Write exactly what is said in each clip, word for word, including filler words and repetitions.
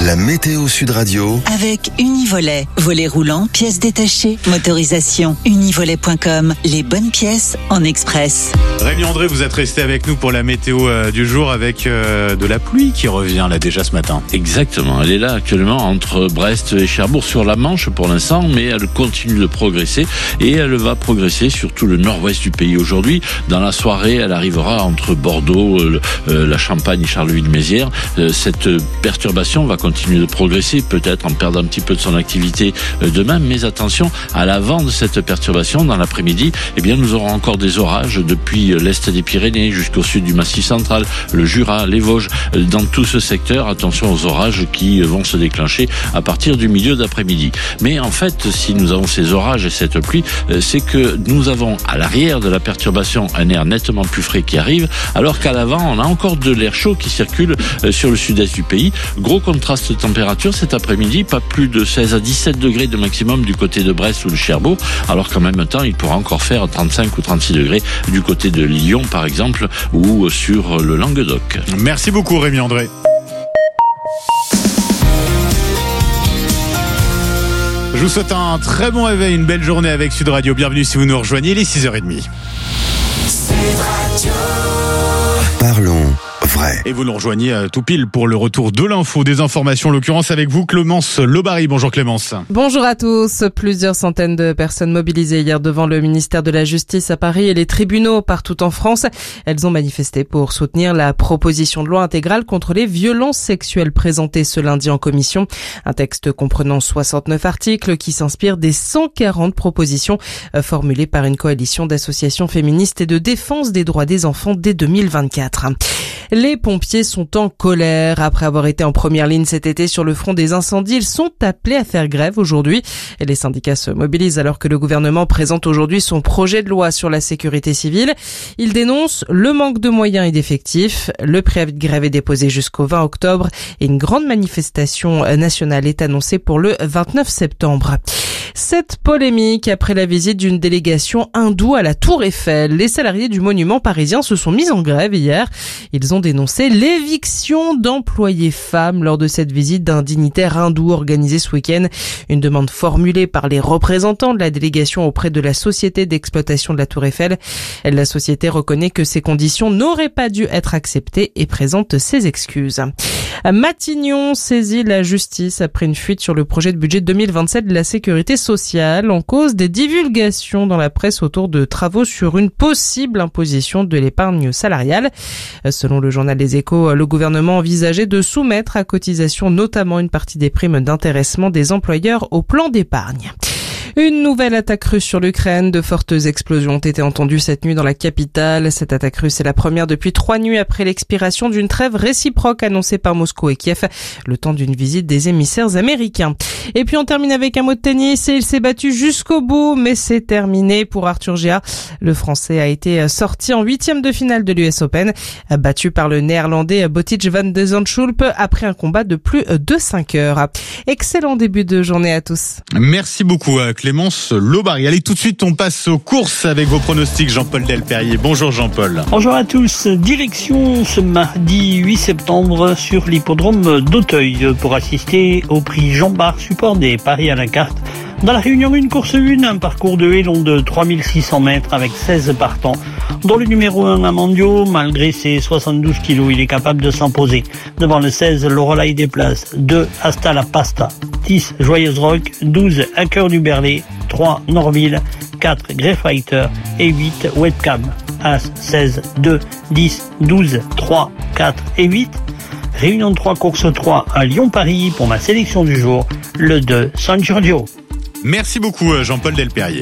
La météo Sud Radio. Avec Univolet. Volet roulant, pièces détachées, motorisation. Univolet point com. Les bonnes pièces en express. Rémi André, vous êtes resté avec nous pour la météo euh, du jour avec euh, de la pluie qui revient là déjà ce matin. Exactement, elle est là actuellement entre Brest et Cherbourg sur la Manche pour l'instant, mais elle continue de progresser et elle va progresser sur tout le nord-ouest du pays aujourd'hui. Dans la soirée, elle arrivera entre Bordeaux, euh, euh, la Champagne et Charleville-Mézières. Euh, cette perturbation va continuer de progresser, peut-être en perdant un petit peu de son activité euh, demain, mais attention, à l'avant de cette perturbation, dans l'après-midi, eh bien, nous aurons encore des orages depuis l'est des Pyrénées jusqu'au sud du Massif central, le Jura, les Vosges. Dans tout ce secteur, attention aux orages qui vont se déclencher à partir du milieu d'après-midi. Mais en fait, si nous avons ces orages et cette pluie, c'est que nous avons à l'arrière de la perturbation un air nettement plus frais qui arrive, alors qu'à l'avant, on a encore de l'air chaud qui circule sur le sud-est du pays. Gros contraste de température cet après-midi, pas plus de seize à dix-sept degrés de maximum du côté de Brest ou de Cherbourg, alors qu'en même temps, il pourra encore faire trente-cinq ou trente-six degrés du côté de Lyon, par exemple, ou sur le Languedoc. Merci beaucoup Rémi André. Je vous souhaite un très bon réveil, une belle journée avec Sud Radio. Bienvenue si vous nous rejoignez, il est six heures trente. Parlons vrai. Et vous nous rejoignez tout pile pour le retour de l'info, des informations, en l'occurrence avec vous, Clémence Lobary. Bonjour Clémence. Bonjour à tous. Plusieurs centaines de personnes mobilisées hier devant le ministère de la Justice à Paris et les tribunaux partout en France. Elles ont manifesté pour soutenir la proposition de loi intégrale contre les violences sexuelles présentée ce lundi en commission. Un texte comprenant soixante-neuf articles qui s'inspire des cent quarante propositions formulées par une coalition d'associations féministes et de défense des droits des enfants dès deux mille vingt-quatre. Les pompiers sont en colère. Après avoir été en première ligne cet été sur le front des incendies, ils sont appelés à faire grève aujourd'hui. Et les syndicats se mobilisent alors que le gouvernement présente aujourd'hui son projet de loi sur la sécurité civile. Ils dénoncent le manque de moyens et d'effectifs. Le préavis de grève est déposé jusqu'au vingt octobre et une grande manifestation nationale est annoncée pour le vingt-neuf septembre. Cette polémique après la visite d'une délégation hindoue à la Tour Eiffel. Les salariés du monument parisien se sont mis en grève hier. Ils ont dénoncé l'éviction d'employés femmes lors de cette visite d'un dignitaire hindou organisée ce week-end. Une demande formulée par les représentants de la délégation auprès de la société d'exploitation de la Tour Eiffel. La société reconnaît que ces conditions n'auraient pas dû être acceptées et présente ses excuses. Matignon saisit la justice après une fuite sur le projet de budget deux mille vingt-sept de la sécurité sociale en cause des divulgations dans la presse autour de travaux sur une possible imposition de l'épargne salariale. Selon le journal Les Échos, le gouvernement envisageait de soumettre à cotisation notamment une partie des primes d'intéressement des employeurs au plan d'épargne. Une nouvelle attaque russe sur l'Ukraine. De fortes explosions ont été entendues cette nuit dans la capitale. Cette attaque russe est la première depuis trois nuits après l'expiration d'une trêve réciproque annoncée par Moscou et Kiev, le temps d'une visite des émissaires américains. Et puis on termine avec un mot de tennis et il s'est battu jusqu'au bout, mais c'est terminé pour Arthur Gea. Le Français a été sorti en huitième de finale de l'U S Open, battu par le Néerlandais Botic van de Zandschulp après un combat de plus de cinq heures. Excellent début de journée à tous. Merci beaucoup Clémence Lobary. Allez, tout de suite, on passe aux courses avec vos pronostics. Jean-Paul Delperrier. Bonjour Jean-Paul. Bonjour à tous. Direction ce mardi huit septembre sur l'hippodrome d'Auteuil pour assister au prix Jean Bart, support des paris à la carte. Dans la Réunion une course une, un parcours de haie long de trois mille six cents mètres avec seize partants. Dont le numéro un, Amandio, malgré ses soixante-douze kilos, il est capable de s'imposer. Devant le seize, Lorelai des Places, deux, Hasta la Pasta, dix, Joyeuse Rock, douze, Hacker du Berlay, trois, Norville, quatre, Grey Fighter et huit, Webcam. As, seize, deux, dix, douze, trois, quatre et huit. Réunion de trois, course trois à Lyon-Paris pour ma sélection du jour, le deux, San Giorgio. Merci beaucoup Jean-Paul Delperrier.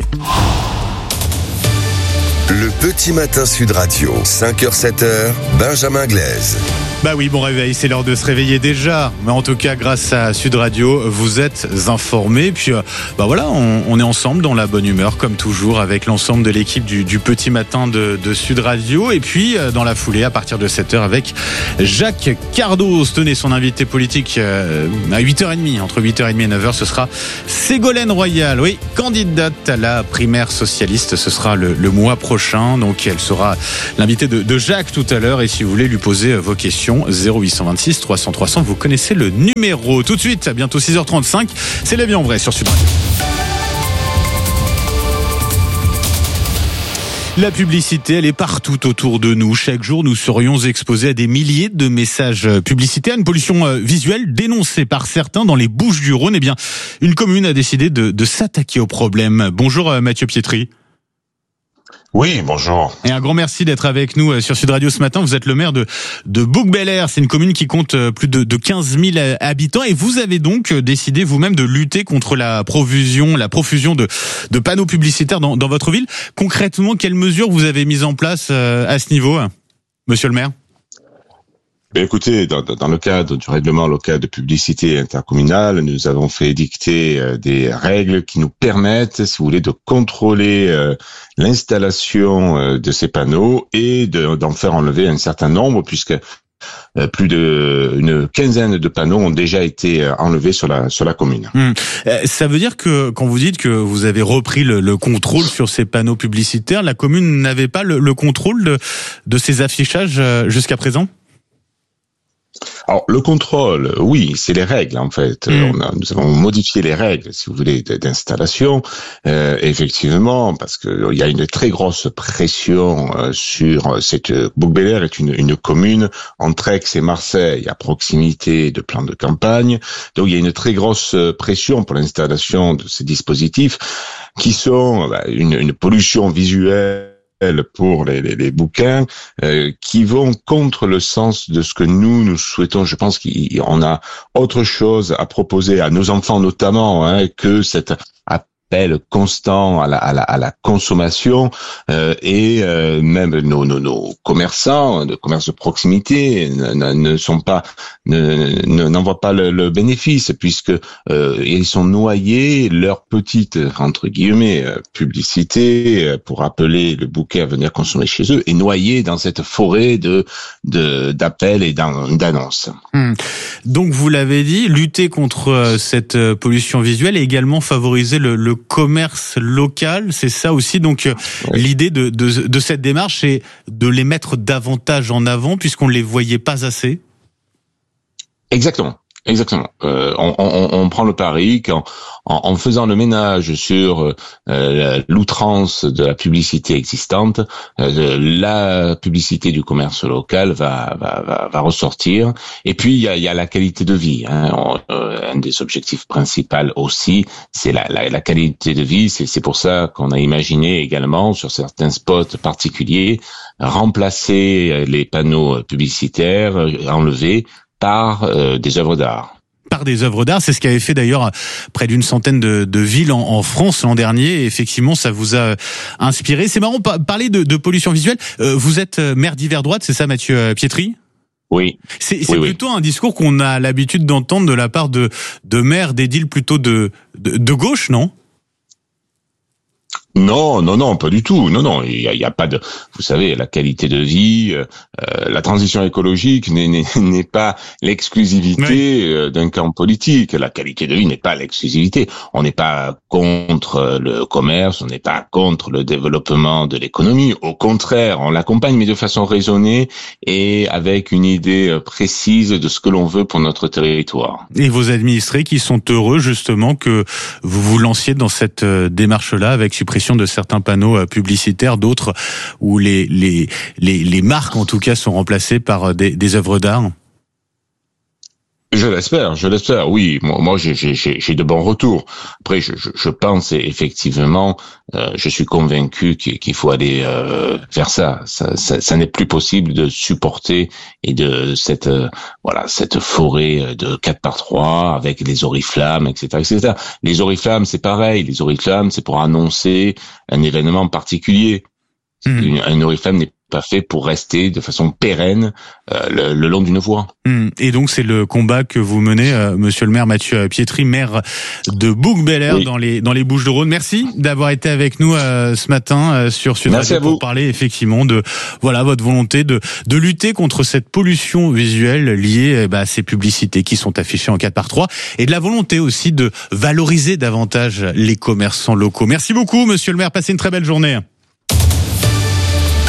Le petit matin Sud Radio, cinq heures sept heures, Benjamin Glaise. Bah oui, bon réveil, c'est l'heure de se réveiller déjà. Mais en tout cas, grâce à Sud Radio, vous êtes informés. Puis, euh, bah voilà, on, on est ensemble dans la bonne humeur, comme toujours, avec l'ensemble de l'équipe du, du petit matin de, de Sud Radio. Et puis, euh, dans la foulée, à partir de sept heures, avec Jacques Cardos. Tenez, son invité politique euh, à huit heures trente, entre huit heures trente et neuf heures, ce sera Ségolène Royal. Oui, candidate à la primaire socialiste. Ce sera le, le mois prochain. prochain. Donc elle sera l'invitée de, de Jacques tout à l'heure. Et si vous voulez lui poser vos questions, zéro huit cent vingt-six trois cents trois cents, vous connaissez le numéro. Tout de suite, à bientôt six heures trente-cinq, c'est La Vie en Vrai sur Sud Radio. La publicité, elle est partout autour de nous. Chaque jour, nous serions exposés à des milliers de messages publicitaires. Une pollution visuelle dénoncée par certains dans les Bouches-du-Rhône. Eh bien, une commune a décidé de, de s'attaquer au problème. Bonjour Mathieu Pietri. Oui, bonjour. Et un grand merci d'être avec nous sur Sud Radio ce matin. Vous êtes le maire de, de Bouc-Bel-Air. C'est une commune qui compte plus de, de quinze mille habitants. Et vous avez donc décidé vous-même de lutter contre la profusion, la profusion de, de panneaux publicitaires dans, dans votre ville. Concrètement, quelles mesures vous avez mises en place à ce niveau, monsieur le maire ? Écoutez, dans, dans le cadre du règlement local de publicité intercommunale, nous avons fait édicter euh, des règles qui nous permettent, si vous voulez, de contrôler euh, l'installation euh, de ces panneaux et de, d'en faire enlever un certain nombre, puisque euh, plus de une quinzaine de panneaux ont déjà été enlevés sur la sur la commune. Mmh. Ça veut dire que quand vous dites que vous avez repris le, le contrôle sur ces panneaux publicitaires, la commune n'avait pas le, le contrôle de, de ces affichages jusqu'à présent ? Alors, le contrôle, oui, c'est les règles, en fait. Mmh. On a, nous avons modifié les règles, si vous voulez, d'installation, euh, effectivement, parce que il y a une très grosse pression euh, sur cette... Bouc-Bel-Air est une, une commune entre Aix et Marseille, à proximité de plans de campagne. Donc, il y a une très grosse pression pour l'installation de ces dispositifs qui sont bah, une, une pollution visuelle pour les, les, les bouquins euh, qui vont contre le sens de ce que nous, nous souhaitons. Je pense qu'on a autre chose à proposer à nos enfants notamment hein, que cet appel constant à la, à la, à la consommation euh, et euh, même nos, nos, nos commerçants de commerce de proximité ne, ne sont pas ne, ne, n'en voient pas le, le bénéfice puisque euh, ils sont noyés, leur petite entre guillemets publicité pour appeler le bouquet à venir consommer chez eux est noyé dans cette forêt de, de d'appels et d'annonces. Hum. Donc vous l'avez dit, lutter contre cette pollution visuelle et également favoriser le, le commerce local, c'est ça aussi. Donc oui. L'idée de, de de cette démarche, c'est de les mettre davantage en avant puisqu'on ne les voyait pas assez. Exactement. Exactement. Euh, on, on, on prend le pari qu'en en, en faisant le ménage sur euh, l'outrance de la publicité existante, euh, la publicité du commerce local va va va, va ressortir. Et puis il y a, il y a la qualité de vie. Hein. On, euh, un des objectifs principaux aussi, c'est la, la, la qualité de vie. C'est, c'est pour ça qu'on a imaginé également sur certains spots particuliers remplacer les panneaux publicitaires enlevés par euh, des œuvres d'art. Par des œuvres d'art, c'est ce qu'avait fait d'ailleurs près d'une centaine de, de villes en, en France l'an dernier. Et effectivement, ça vous a inspiré. C'est marrant, parler de, de pollution visuelle. Euh, vous êtes maire d'hiver droite, c'est ça, Mathieu Pietri ? Oui. C'est, c'est oui, plutôt oui. un discours qu'on a l'habitude d'entendre de la part de, de maires d'édiles plutôt de, de, de gauche, non ? Non, non, non, pas du tout. Non, non, il y a, il y a pas de. Vous savez, la qualité de vie, euh, la transition écologique n'est, n'est, n'est pas l'exclusivité oui. d'un camp politique. La qualité de vie n'est pas l'exclusivité. On n'est pas contre le commerce, on n'est pas contre le développement de l'économie. Au contraire, on l'accompagne, mais de façon raisonnée et avec une idée précise de ce que l'on veut pour notre territoire. Et vos administrés qui sont heureux justement que vous vous lanciez dans cette démarche-là avec suppression de certains panneaux publicitaires, d'autres où les les les, les marques en tout cas sont remplacées par des, des œuvres d'art. Je l'espère, je l'espère. Oui, moi, moi j'ai, j'ai, j'ai de bons retours. Après, je, je, je pense effectivement, euh, je suis convaincu qu'il faut aller euh, vers ça. Ça, ça. Ça n'est plus possible de supporter et de cette euh, voilà cette forêt de quatre par trois avec les oriflammes, et cetera, et cetera. Les oriflammes, c'est pareil. Les oriflammes, c'est pour annoncer un événement particulier. Mmh. Un oriflamme n'est pas fait pour rester de façon pérenne euh, le, le long d'une voie. Mmh. Et donc c'est le combat que vous menez, euh, Monsieur le maire Mathieu Pietri, maire de Bouc-Bel-Air oui. dans les dans les Bouches-du-Rhône. Merci d'avoir été avec nous euh, ce matin euh, sur Sud Radio pour parler effectivement de voilà votre volonté de de lutter contre cette pollution visuelle liée bah, à ces publicités qui sont affichées en quatre par trois et de la volonté aussi de valoriser davantage les commerçants locaux. Merci beaucoup, Monsieur le maire. Passez une très belle journée.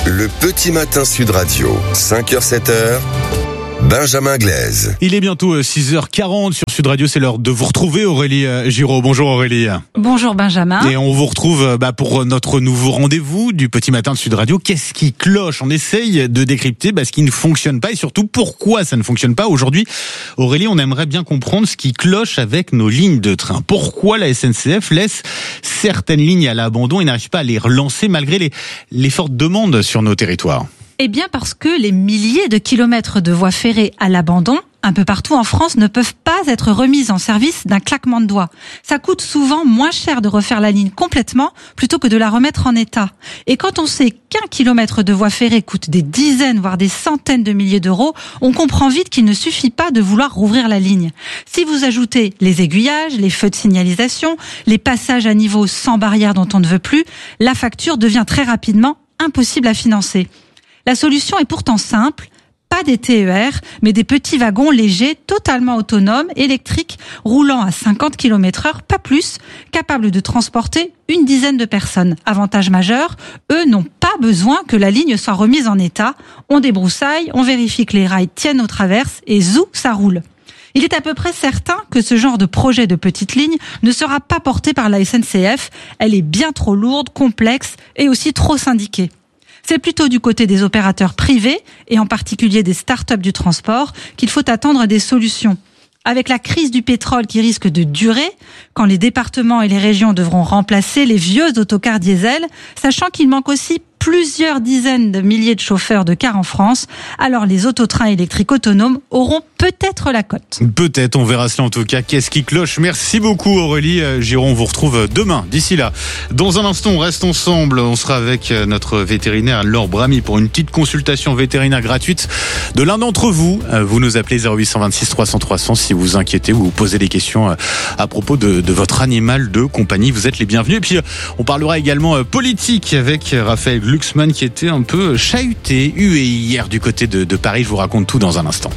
Le petit matin Sud Radio, cinq heures sept heures. Benjamin Glaise. Il est bientôt six heures quarante sur Sud Radio, c'est l'heure de vous retrouver Aurélie Giraud. Bonjour Aurélie. Bonjour Benjamin. Et on vous retrouve bah, pour notre nouveau rendez-vous du petit matin de Sud Radio. Qu'est-ce qui cloche? On essaye de décrypter bah, ce qui ne fonctionne pas et surtout pourquoi ça ne fonctionne pas. Aujourd'hui, Aurélie, on aimerait bien comprendre ce qui cloche avec nos lignes de train. Pourquoi la S N C F laisse certaines lignes à l'abandon et n'arrive pas à les relancer malgré les, les fortes demandes sur nos territoires? Eh bien parce que les milliers de kilomètres de voies ferrées à l'abandon, un peu partout en France, ne peuvent pas être remises en service d'un claquement de doigts. Ça coûte souvent moins cher de refaire la ligne complètement plutôt que de la remettre en état. Et quand on sait qu'un kilomètre de voie ferrée coûte des dizaines, voire des centaines de milliers d'euros, on comprend vite qu'il ne suffit pas de vouloir rouvrir la ligne. Si vous ajoutez les aiguillages, les feux de signalisation, les passages à niveau sans barrière dont on ne veut plus, la facture devient très rapidement impossible à financer. La solution est pourtant simple, pas des T E R, mais des petits wagons légers, totalement autonomes, électriques, roulant à cinquante kilomètres heure, pas plus, capables de transporter une dizaine de personnes. Avantage majeur, eux n'ont pas besoin que la ligne soit remise en état. On débroussaille, on vérifie que les rails tiennent aux traverses et zou, ça roule. Il est à peu près certain que ce genre de projet de petite ligne ne sera pas porté par la S N C F. Elle est bien trop lourde, complexe et aussi trop syndiquée. C'est plutôt du côté des opérateurs privés, et en particulier des start-up du transport, qu'il faut attendre des solutions. Avec la crise du pétrole qui risque de durer, quand les départements et les régions devront remplacer les vieux autocars diesel, sachant qu'il manque aussi plusieurs dizaines de milliers de chauffeurs de cars en France, alors les autotrains électriques autonomes auront peut-être la cote. Peut-être, on verra cela en tout cas. Qu'est-ce qui cloche? Merci beaucoup Aurélie Giraud, on vous retrouve demain. D'ici là, dans un instant, on reste ensemble. On sera avec notre vétérinaire Laure Bramy pour une petite consultation vétérinaire gratuite de l'un d'entre vous. Vous nous appelez zéro huit deux six trois cents trois cents si vous vous inquiétez ou vous posez des questions à propos de, de votre animal de compagnie. Vous êtes les bienvenus. Et puis, on parlera également politique avec Raphaël Glucksmann qui était un peu chahuté, hué hier du côté de, de Paris. Je vous raconte tout dans un instant.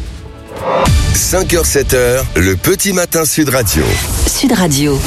cinq heures sept heures, le petit matin Sud Radio. Sud Radio.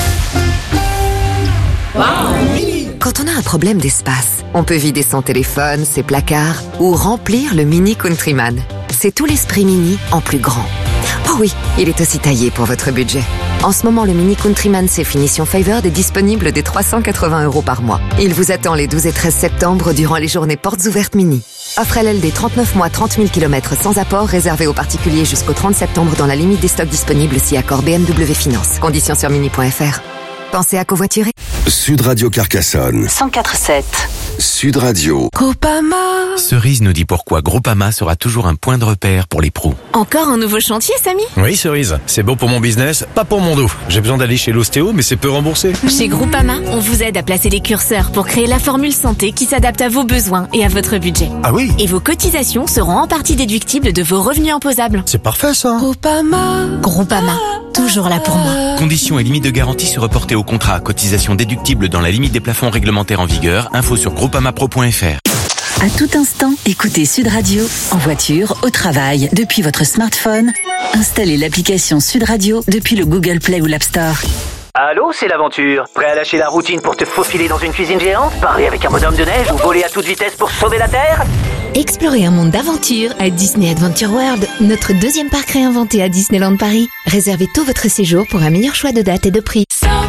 Quand on a un problème d'espace, on peut vider son téléphone, ses placards ou remplir le Mini Countryman. C'est tout l'esprit Mini en plus grand. Oh oui, il est aussi taillé pour votre budget. En ce moment, le Mini Countryman C finition Favored est disponible dès trois cent quatre-vingts euros par mois. Il vous attend les douze et treize septembre durant les journées portes ouvertes Mini. Offre L L D trente-neuf mois, trente mille kilomètres sans apport, réservé aux particuliers jusqu'au trente septembre dans la limite des stocks disponibles si accord B M W Finance. Conditions sur mini point f r. Pensez à covoiturer. Sud Radio Carcassonne. cent quatre virgule sept. Sud Radio. Groupama. Cerise nous dit pourquoi Groupama sera toujours un point de repère pour les pros. Encore un nouveau chantier, Samy? Oui, Cerise. C'est bon pour mon business, pas pour mon dos. J'ai besoin d'aller chez l'ostéo, mais c'est peu remboursé. Chez Groupama, on vous aide à placer les curseurs pour créer la formule santé qui s'adapte à vos besoins et à votre budget. Ah oui? Et vos cotisations seront en partie déductibles de vos revenus imposables. C'est parfait, ça. Groupama. Groupama. Toujours là pour moi. Conditions et limites de garantie se reporter au contrat. Cotisation déductible dans la limite des plafonds réglementaires en vigueur. Info sur groupamapro point f r. À tout instant, écoutez Sud Radio en voiture, au travail, depuis votre smartphone. Installez l'application Sud Radio depuis le Google Play ou l'App Store. Allô, c'est l'aventure. Prêt à lâcher la routine pour te faufiler dans une cuisine géante? Parler avec un bonhomme de neige ou voler à toute vitesse pour sauver la Terre? Explorez un monde d'aventure à Disney Adventure World, notre deuxième parc réinventé à Disneyland Paris. Réservez tout votre séjour pour un meilleur choix de date et de prix.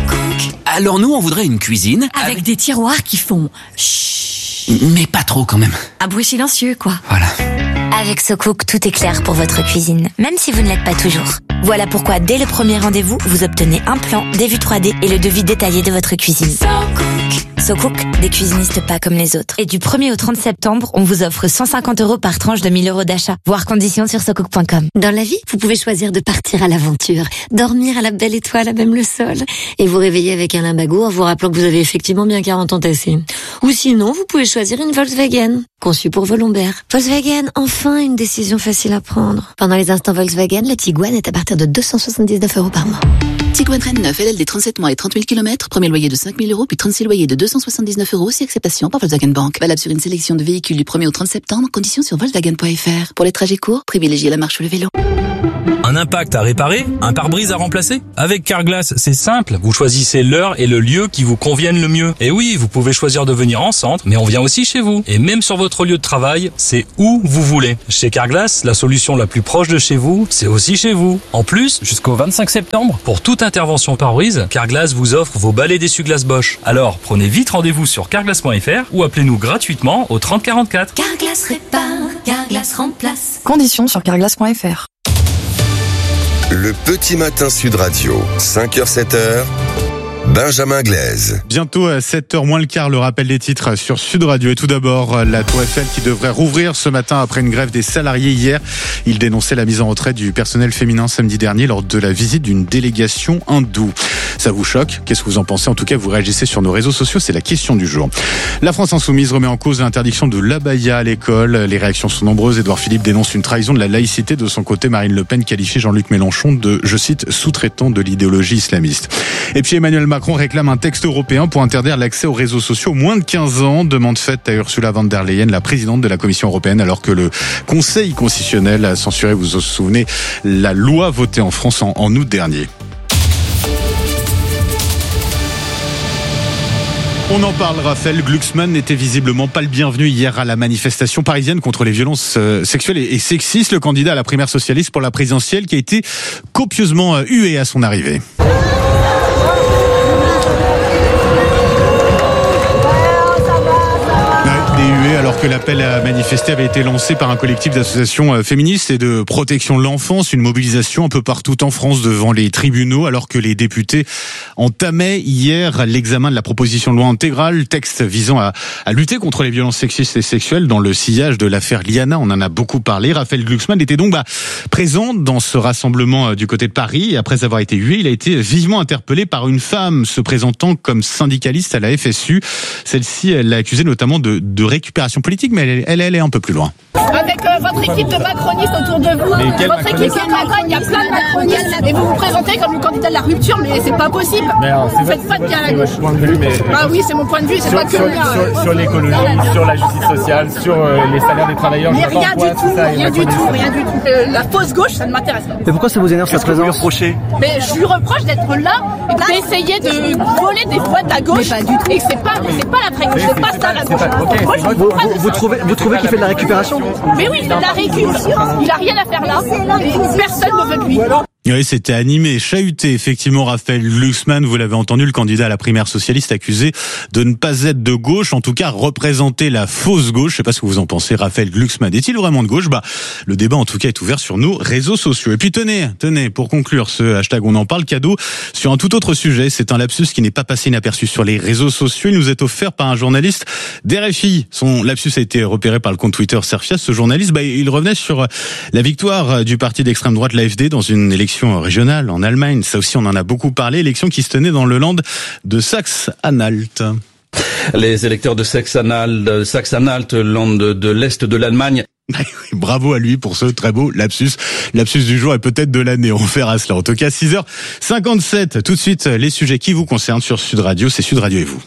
Alors nous, on voudrait une cuisine avec, avec des tiroirs qui font chut, mais pas trop quand même. Un bruit silencieux, quoi. Voilà. Avec SoCook, tout est clair pour votre cuisine, même si vous ne l'êtes pas toujours. Voilà pourquoi, dès le premier rendez-vous, vous obtenez un plan, des vues trois D et le devis détaillé de votre cuisine. SoCook. SoCook, des cuisinistes pas comme les autres. Et du premier au trente septembre, on vous offre cent cinquante euros par tranche de mille euros d'achat. Voir conditions sur socook point com. Dans la vie, vous pouvez choisir de partir à l'aventure, dormir à la belle étoile à même le sol, et vous réveiller avec un limbago en vous rappelant que vous avez effectivement bien quarante ans tassés. Ou sinon, vous pouvez choisir une Volkswagen, conçue pour vos lombaires. Volkswagen, enfin une décision facile à prendre. Pendant les instants Volkswagen, la Tiguan est à partir de deux cent soixante-dix-neuf euros par mois. Tiguan Rennes neuf, L L D trente-sept mois et trente mille kilomètres, premier loyer de cinq mille euros, puis trente-six loyers de deux cents cent soixante-dix-neuf euros si acceptation par Volkswagen Bank. Valable sur une sélection de véhicules du premier au trente septembre. Conditions sur Volkswagen point F R. Pour les trajets courts, privilégiez la marche ou le vélo. Un impact à réparer? Un pare-brise à remplacer? Avec Carglass, c'est simple. Vous choisissez l'heure et le lieu qui vous conviennent le mieux. Et oui, vous pouvez choisir de venir en centre, mais on vient aussi chez vous. Et même sur votre lieu de travail, c'est où vous voulez. Chez Carglass, la solution la plus proche de chez vous, c'est aussi chez vous. En plus, jusqu'au vingt-cinq septembre, pour toute intervention pare-brise, Carglass vous offre vos balais d'essuie-glace Bosch. Alors, prenez vite rendez-vous sur carglass point F R ou appelez-nous gratuitement au trente quarante-quatre. Carglass répare, Carglass remplace. Conditions sur carglass point F R. Le petit matin Sud Radio, cinq heures sept heures. Benjamin Glaise. Bientôt à sept heures moins le quart, le rappel des titres sur Sud Radio. Et tout d'abord, la Tour Eiffel qui devrait rouvrir ce matin après une grève des salariés hier. Ils dénonçaient la mise en retraite du personnel féminin samedi dernier lors de la visite d'une délégation hindoue. Ça vous choque? Qu'est-ce que vous en pensez? En tout cas, vous réagissez sur nos réseaux sociaux, c'est la question du jour. La France insoumise remet en cause l'interdiction de l'abaya à l'école. Les réactions sont nombreuses. Édouard Philippe dénonce une trahison de la laïcité. De son côté, Marine Le Pen qualifie Jean-Luc Mélenchon de, je cite, sous-traitant de l'idéologie islamiste. Et puis Emmanuel Macron réclame un texte européen pour interdire l'accès aux réseaux sociaux aux moins de quinze ans. Demande faite à Ursula von der Leyen, la présidente de la Commission européenne, alors que le Conseil constitutionnel a censuré, vous vous souvenez, la loi votée en France en, en août dernier. On en parle, Raphaël Glucksmann n'était visiblement pas le bienvenu hier à la manifestation parisienne contre les violences sexuelles et sexistes. Le candidat à la primaire socialiste pour la présidentielle qui a été copieusement hué à son arrivée. Hué alors que l'appel à manifester avait été lancé par un collectif d'associations féministes et de protection de l'enfance, une mobilisation un peu partout en France devant les tribunaux alors que les députés entamaient hier l'examen de la proposition de loi intégrale, texte visant à, à lutter contre les violences sexistes et sexuelles dans le sillage de l'affaire Liana. On en a beaucoup parlé. Raphaël Glucksmann était donc bah, présent dans ce rassemblement du côté de Paris et après avoir été hué, il a été vivement interpellé par une femme se présentant comme syndicaliste à la F S U. Celle-ci, elle l'a accusé notamment de, de récupération politique, mais elle, elle, elle est un peu plus loin. Avec euh, votre équipe de macronistes autour de vous, votre équipe de macronistes, il y a plein de macronistes, et vous vous présentez comme le candidat de la rupture, mais c'est pas possible. Mais alors, vous faites pas de bien à la gauche. Point de vue, mais... Ah oui, c'est mon point de vue, c'est sur, pas que sur, le mien. Sur, sur l'écologie, sur la justice sociale, sur euh, les salaires des travailleurs. Mais rien du tout, rien du tout, rien du tout. Euh, la fausse gauche, ça ne m'intéresse pas. Mais pourquoi ça vous énerve sa présence? Mais je lui reproche d'être là et d'essayer de voler des voix de la gauche. Mais pas du tout. Et c'est pas, c'est pas la vraie gauche, c'est pas ça la gauche. Moi, je vous, vous, vous trouvez, vous trouvez qu'il fait de la récupération? Mais oui, de la récupération. Il a rien à faire là. Personne ne veut de lui. Oui, c'était animé, chahuté, effectivement, Raphaël Glucksmann, vous l'avez entendu, le candidat à la primaire socialiste accusé de ne pas être de gauche, en tout cas représenter la fausse gauche. Je sais pas ce que vous en pensez, Raphaël Glucksmann. Est-il vraiment de gauche? Bah, le débat, en tout cas, est ouvert sur nos réseaux sociaux. Et puis, tenez, tenez, pour conclure ce hashtag On en parle, cadeau sur un tout autre sujet. C'est un lapsus qui n'est pas passé inaperçu sur les réseaux sociaux. Il nous est offert par un journaliste d'R F I. Son lapsus a été repéré par le compte Twitter Serfias. Ce journaliste, bah, il revenait sur la victoire du parti d'extrême droite, l'A F D, dans une élection régionale en Allemagne. Ça aussi, on en a beaucoup parlé. Élection qui se tenait dans le land de Saxe-Anhalt. Les électeurs de Saxe-Anhalt, de Saxe-Anhalt, land de, de l'Est de l'Allemagne. Bravo à lui pour ce très beau lapsus. Lapsus du jour et peut-être de l'année. On verra cela. En tout cas, six heures cinquante-sept. Tout de suite, les sujets qui vous concernent sur Sud Radio. C'est Sud Radio et vous.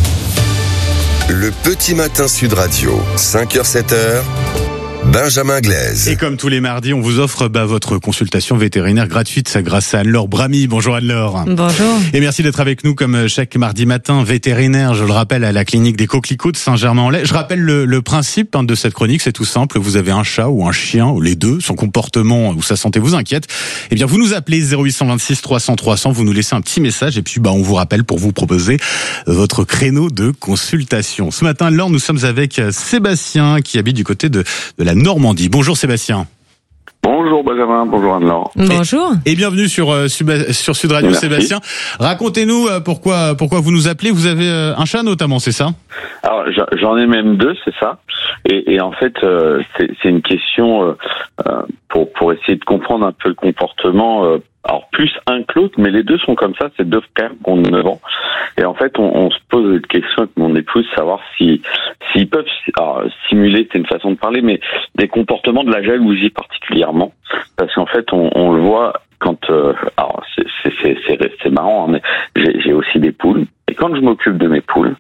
Le petit matin Sud Radio. cinq heures sept heures. Benjamin Glaise. Et comme tous les mardis, on vous offre bah, votre consultation vétérinaire gratuite grâce à Anne-Laure Bramy. Bonjour Anne-Laure. Bonjour. Et merci d'être avec nous comme chaque mardi matin. Vétérinaire, je le rappelle, à la clinique des Coquelicots de Saint-Germain-en-Laye. Je rappelle le, le principe hein, de cette chronique, c'est tout simple. Vous avez un chat ou un chien, ou les deux, son comportement ou sa santé vous inquiète. Eh bien, vous nous appelez zéro huit deux six trois cents trois cents, vous nous laissez un petit message et puis bah, on vous rappelle pour vous proposer votre créneau de consultation. Ce matin, Anne-Laure, nous sommes avec Sébastien qui habite du côté de, de la Normandie. Bonjour Sébastien. Bonjour Benjamin, bonjour Anne-Laure. Bonjour. Et, et bienvenue sur, euh, sur Sud Radio. Merci. Sébastien. Racontez-nous euh, pourquoi, pourquoi vous nous appelez. Vous avez euh, un chat notamment, c'est ça? Alors j'en ai même deux, c'est ça. Et, et en fait, euh, c'est, c'est une question euh, euh, pour, pour essayer de comprendre un peu le comportement. Euh, alors plus un que l'autre, mais les deux sont comme ça. C'est deux frères qui ont neuf ans. Et en fait, on, on se pose une question avec mon épouse, savoir si s'ils peuvent alors, simuler, c'est une façon de parler, mais des comportements de la jalousie particulièrement, parce qu'en fait, on, on le voit quand. Euh, alors c'est c'est c'est c'est, c'est marrant, hein, mais j'ai, j'ai aussi des poules. Et quand je m'occupe de mes poules,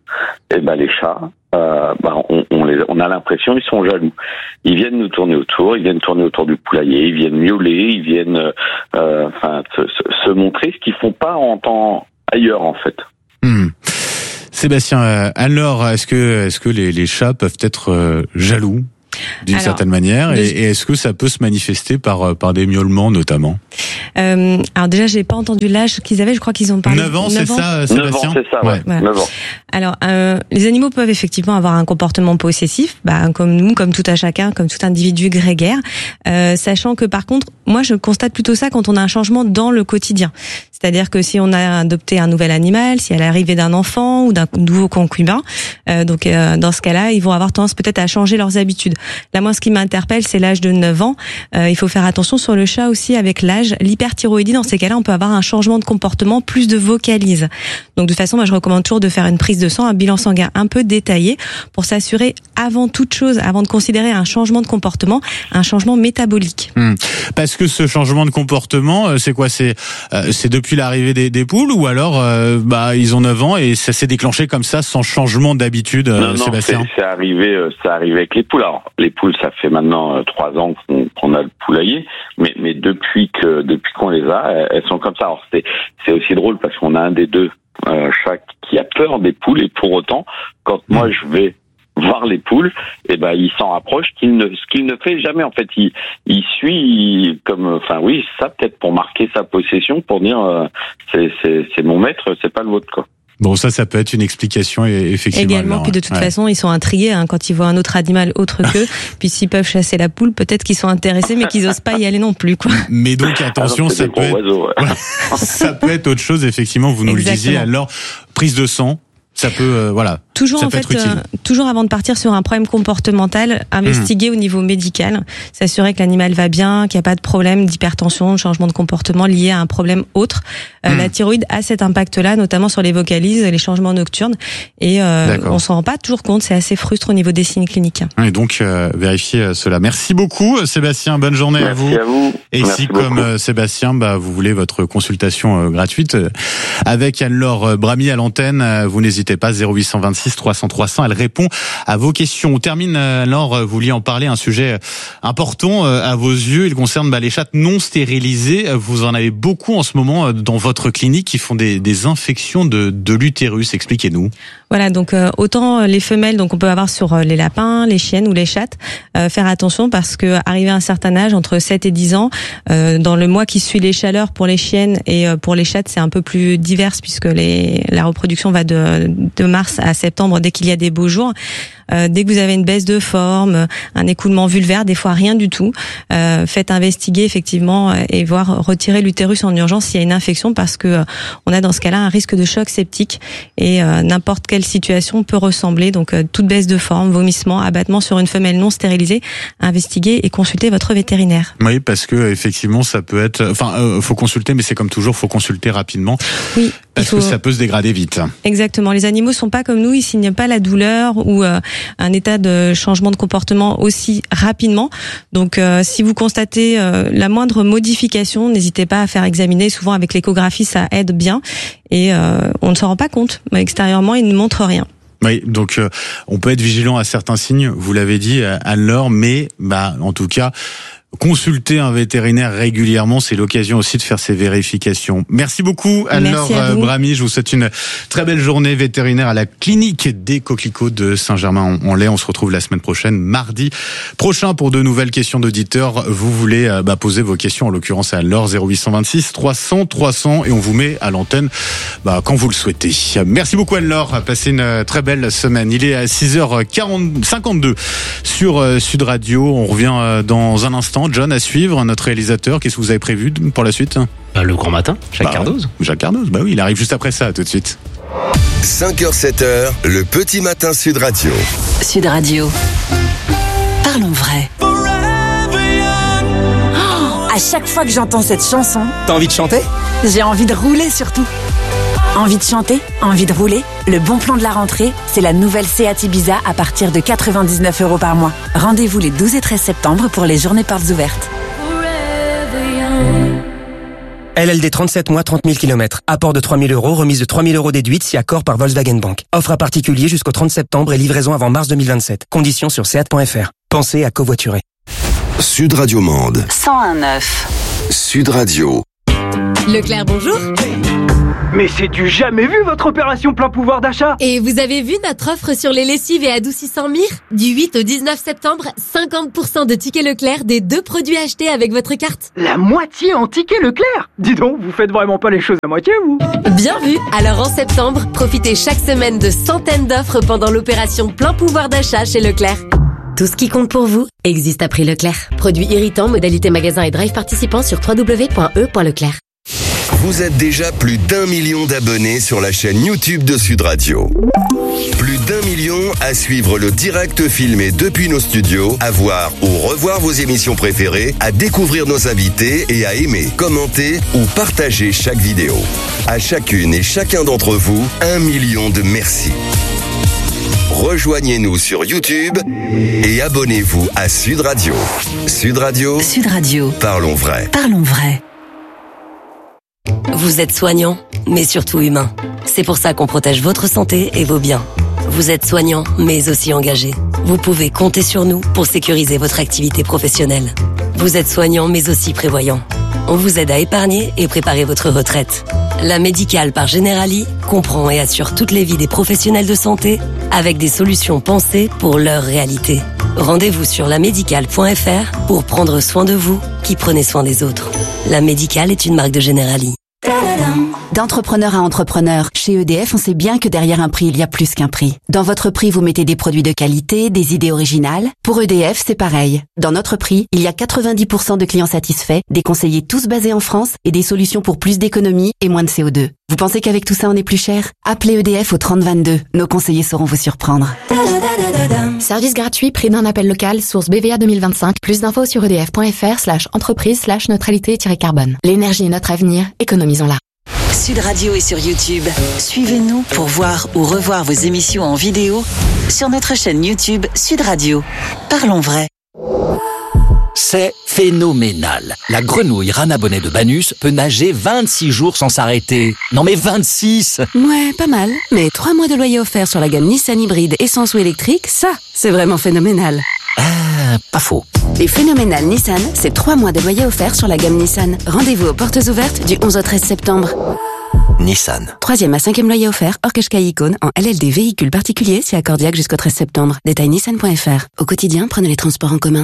et ben les chats, euh, bah, on, on, les, on a l'impression ils sont jaloux. Ils viennent nous tourner autour, ils viennent tourner autour du poulailler, ils viennent miauler, ils viennent, euh, enfin, se, se, se montrer ce qu'ils font pas en temps ailleurs en fait. Hmm. Sébastien, alors est-ce que est-ce que les, les chats peuvent être euh, jaloux d'une alors, certaine manière, et, et est-ce que ça peut se manifester par par des miaulements notamment? Euh, alors déjà, j'ai pas entendu l'âge qu'ils avaient. Je crois qu'ils ont parlé. neuf ans, c'est ça, Sébastien? neuf ans, c'est ça, ouais. Voilà. neuf ans. Alors, euh, les animaux peuvent effectivement avoir un comportement possessif, bah, comme nous, comme tout à chacun, comme tout individu grégaire. Euh, sachant que par contre, moi, je constate plutôt ça quand on a un changement dans le quotidien. C'est-à-dire que si on a adopté un nouvel animal, si à l'arrivée d'un enfant ou d'un nouveau concubin, euh, donc euh, dans ce cas-là, ils vont avoir tendance peut-être à changer leurs habitudes. Là, moi, ce qui m'interpelle, c'est l'âge de neuf ans. Euh, il faut faire attention sur le chat aussi avec l'âge. L'hyperthyroïdie, dans ces cas-là, on peut avoir un changement de comportement, plus de vocalise. Donc, de toute façon, moi, je recommande toujours de faire une prise de sang, un bilan sanguin un peu détaillé pour s'assurer, avant toute chose, avant de considérer un changement de comportement, un changement métabolique. Mmh. Parce que ce changement de comportement, c'est quoi? C'est euh, c'est depuis l'arrivée des, des poules, ou alors euh, bah ils ont neuf ans et ça s'est déclenché comme ça sans changement d'habitude, euh, non, non, Sébastien? C'est, c'est arrivé, euh, c'est arrivé avec les poules. Alors, les poules, ça fait maintenant trois euh, ans qu'on, qu'on a le poulailler, mais mais depuis que depuis qu'on les a, elles, elles sont comme ça. Alors c'est c'est aussi drôle parce qu'on a un des deux euh, chaque qui a peur des poules, et pour autant, quand mmh. moi je vais voir les poules, et eh ben il s'en rapproche, qu'il ne, ce qu'il ne fait jamais en fait. Il, il suit il, comme, enfin oui, ça peut-être pour marquer sa possession, pour dire euh, c'est, c'est, c'est mon maître, c'est pas le vôtre quoi. Bon, ça, ça peut être une explication, effectivement. Également, alors, puis de toute ouais. façon, ils sont intrigués hein, quand ils voient un autre animal autre qu'eux. Puis s'ils peuvent chasser la poule, peut-être qu'ils sont intéressés, mais qu'ils osent pas y aller non plus, quoi. Mais donc attention, ah non, ça peut être, oiseaux, ouais. ça peut être autre chose, effectivement. Vous nous Exactement. le disiez. Alors, prise de sang. Ça peut, euh, voilà. Toujours, en fait, euh, toujours avant de partir sur un problème comportemental, investiguer mmh. au niveau médical, s'assurer que l'animal va bien, qu'il n'y a pas de problème d'hypertension, de changement de comportement lié à un problème autre. Euh, mmh. La thyroïde a cet impact-là, notamment sur les vocalises, les changements nocturnes, et euh, on s'en rend pas toujours compte. C'est assez frustrant au niveau des signes cliniques. Et donc, euh, vérifiez cela. Merci beaucoup, Sébastien. Bonne journée Merci à vous. à vous. Et Merci si, beaucoup. comme euh, Sébastien, bah, vous voulez votre consultation euh, gratuite euh, avec Anne-Laure Bramy à l'antenne, euh, vous n'hésitez pas. zéro huit cent vingt-six trois cents trois cents. Elle répond à vos questions. On termine, alors, vous vouliez en parler, un sujet important à vos yeux. Il concerne bah, les chattes non stérilisées. Vous en avez beaucoup en ce moment dans votre clinique qui font des, des infections de, de l'utérus. Expliquez-nous. Voilà, donc euh, autant les femelles, donc on peut avoir sur les lapins, les chiennes ou les chattes, euh, faire attention parce que arrivé à un certain âge, entre sept et dix ans, euh, dans le mois qui suit les chaleurs pour les chiennes et euh, pour les chattes, c'est un peu plus divers puisque les, la reproduction va de, de mars à septembre dès qu'il y a des beaux jours. Euh, dès que vous avez une baisse de forme, un écoulement vulvaire, des fois rien du tout, euh, faites investiguer effectivement et voir retirer l'utérus en urgence s'il y a une infection parce que euh, on a dans ce cas-là un risque de choc septique et euh, n'importe quelle situation peut ressembler. Donc euh, toute baisse de forme, vomissement, abattement sur une femelle non stérilisée, investiguez et consultez votre vétérinaire. Oui, parce que effectivement ça peut être, enfin euh, faut consulter, mais c'est comme toujours, faut consulter rapidement. Oui. Parce faut... que ça peut se dégrader vite. Exactement. Les animaux sont pas comme nous, ils signent pas la douleur ou euh, un état de changement de comportement aussi rapidement. Donc, euh, si vous constatez euh, la moindre modification, n'hésitez pas à faire examiner. Souvent, avec l'échographie, ça aide bien. Et euh, on ne s'en rend pas compte. Extérieurement, il ne montre rien. Oui, donc euh, on peut être vigilant à certains signes. Vous l'avez dit, Anne-Laure, mais bah en tout cas. Consulter un vétérinaire régulièrement, c'est l'occasion aussi de faire ces vérifications. Merci beaucoup Anne-Laure Bramy, je vous souhaite une très belle journée vétérinaire à la clinique des coquelicots de Saint-Germain-en-Laye. On se retrouve la semaine prochaine, mardi prochain, pour de nouvelles questions d'auditeurs. Vous voulez bah, poser vos questions, en l'occurrence à Anne-Laure, zéro huit cent vingt-six trois cents trois cents, et on vous met à l'antenne bah, quand vous le souhaitez. Merci beaucoup Anne-Laure, passez une très belle semaine. Il est à six heures cinquante-deux sur Sud Radio, on revient dans un instant. John, à suivre, notre réalisateur, qu'est-ce que vous avez prévu pour la suite? Bah, le grand matin, Jacques bah, Cardoz. Jacques Cardoz, bah oui, il arrive juste après ça, tout de suite. cinq heures sept heures, le petit matin Sud Radio. Sud Radio. Parlons vrai. Oh, à chaque fois que j'entends cette chanson, t'as envie de chanter? J'ai envie de rouler surtout. Envie de chanter? Envie de rouler? Le bon plan de la rentrée, c'est la nouvelle Seat Ibiza à partir de quatre-vingt-dix-neuf euros par mois. Rendez-vous les douze et treize septembre pour les journées portes ouvertes. L L D trente-sept mois, trente mille kilomètres. Apport de trois mille euros, remise de trois mille euros déduite si accord par Volkswagen Bank. Offre à particulier jusqu'au trente septembre et livraison avant mars deux mille vingt-sept. Conditions sur seat point f r. Pensez à covoiturer. Sud Radio Mende. cent un neuf. Sud Radio. Leclerc, bonjour. Mais c'est du jamais vu votre opération plein pouvoir d'achat. Et vous avez vu notre offre sur les lessives et adoucissants Mire? Du huit au dix-neuf septembre, cinquante pour cent de tickets Leclerc des deux produits achetés avec votre carte. La moitié en tickets Leclerc. Dis donc, vous faites vraiment pas les choses à moitié, vous. Bien vu. Alors en septembre, profitez chaque semaine de centaines d'offres pendant l'opération plein pouvoir d'achat chez Leclerc. Tout ce qui compte pour vous existe à prix Leclerc. Produits irritants, modalité magasin et drive participants sur w w w point e point leclerc. Vous êtes déjà plus d'un million d'abonnés sur la chaîne YouTube de Sud Radio. Plus d'un million à suivre le direct filmé depuis nos studios, à voir ou revoir vos émissions préférées, à découvrir nos invités et à aimer, commenter ou partager chaque vidéo. À chacune et chacun d'entre vous, un million de merci. Rejoignez-nous sur YouTube et abonnez-vous à Sud Radio. Sud Radio. Sud Radio. Parlons vrai. Parlons vrai. Vous êtes soignant, mais surtout humain. C'est pour ça qu'on protège votre santé et vos biens. Vous êtes soignant, mais aussi engagé. Vous pouvez compter sur nous pour sécuriser votre activité professionnelle. Vous êtes soignant, mais aussi prévoyant. On vous aide à épargner et préparer votre retraite. La Médicale par Generali comprend et assure toutes les vies des professionnels de santé avec des solutions pensées pour leur réalité. Rendez-vous sur la médicale point f r pour prendre soin de vous qui prenez soin des autres. La Médicale est une marque de Generali. D'entrepreneur à entrepreneur, chez E D F, on sait bien que derrière un prix, il y a plus qu'un prix. Dans votre prix, vous mettez des produits de qualité, des idées originales. Pour E D F, c'est pareil. Dans notre prix, il y a quatre-vingt-dix pour cent de clients satisfaits, des conseillers tous basés en France et des solutions pour plus d'économie et moins de C O deux. Vous pensez qu'avec tout ça, on est plus cher? Appelez E D F au trente vingt-deux. Nos conseillers sauront vous surprendre. Service gratuit, prix d'un appel local, source B V A deux mille vingt-cinq. Plus d'infos sur edf.fr slash entreprise slash neutralité-carbone. L'énergie est notre avenir, économisons-la. Sud Radio est sur YouTube. Suivez-nous pour voir ou revoir vos émissions en vidéo sur notre chaîne YouTube Sud Radio. Parlons vrai. C'est phénoménal. La grenouille rana bonnet de Banus peut nager vingt-six jours sans s'arrêter. Non mais vingt-six! Ouais, pas mal. Mais trois mois de loyer offert sur la gamme Nissan hybride essence ou électrique, ça, c'est vraiment phénoménal. Ah, pas faux. Les phénoménales Nissan, c'est trois mois de loyer offert sur la gamme Nissan. Rendez-vous aux portes ouvertes du onze au treize septembre. Nissan. Troisième à cinquième loyer offert, hors Qashqai Icône, en L L D véhicule particulier, c'est accordiaque jusqu'au treize septembre. Détail nissan point f r. Au quotidien, prenez les transports en commun.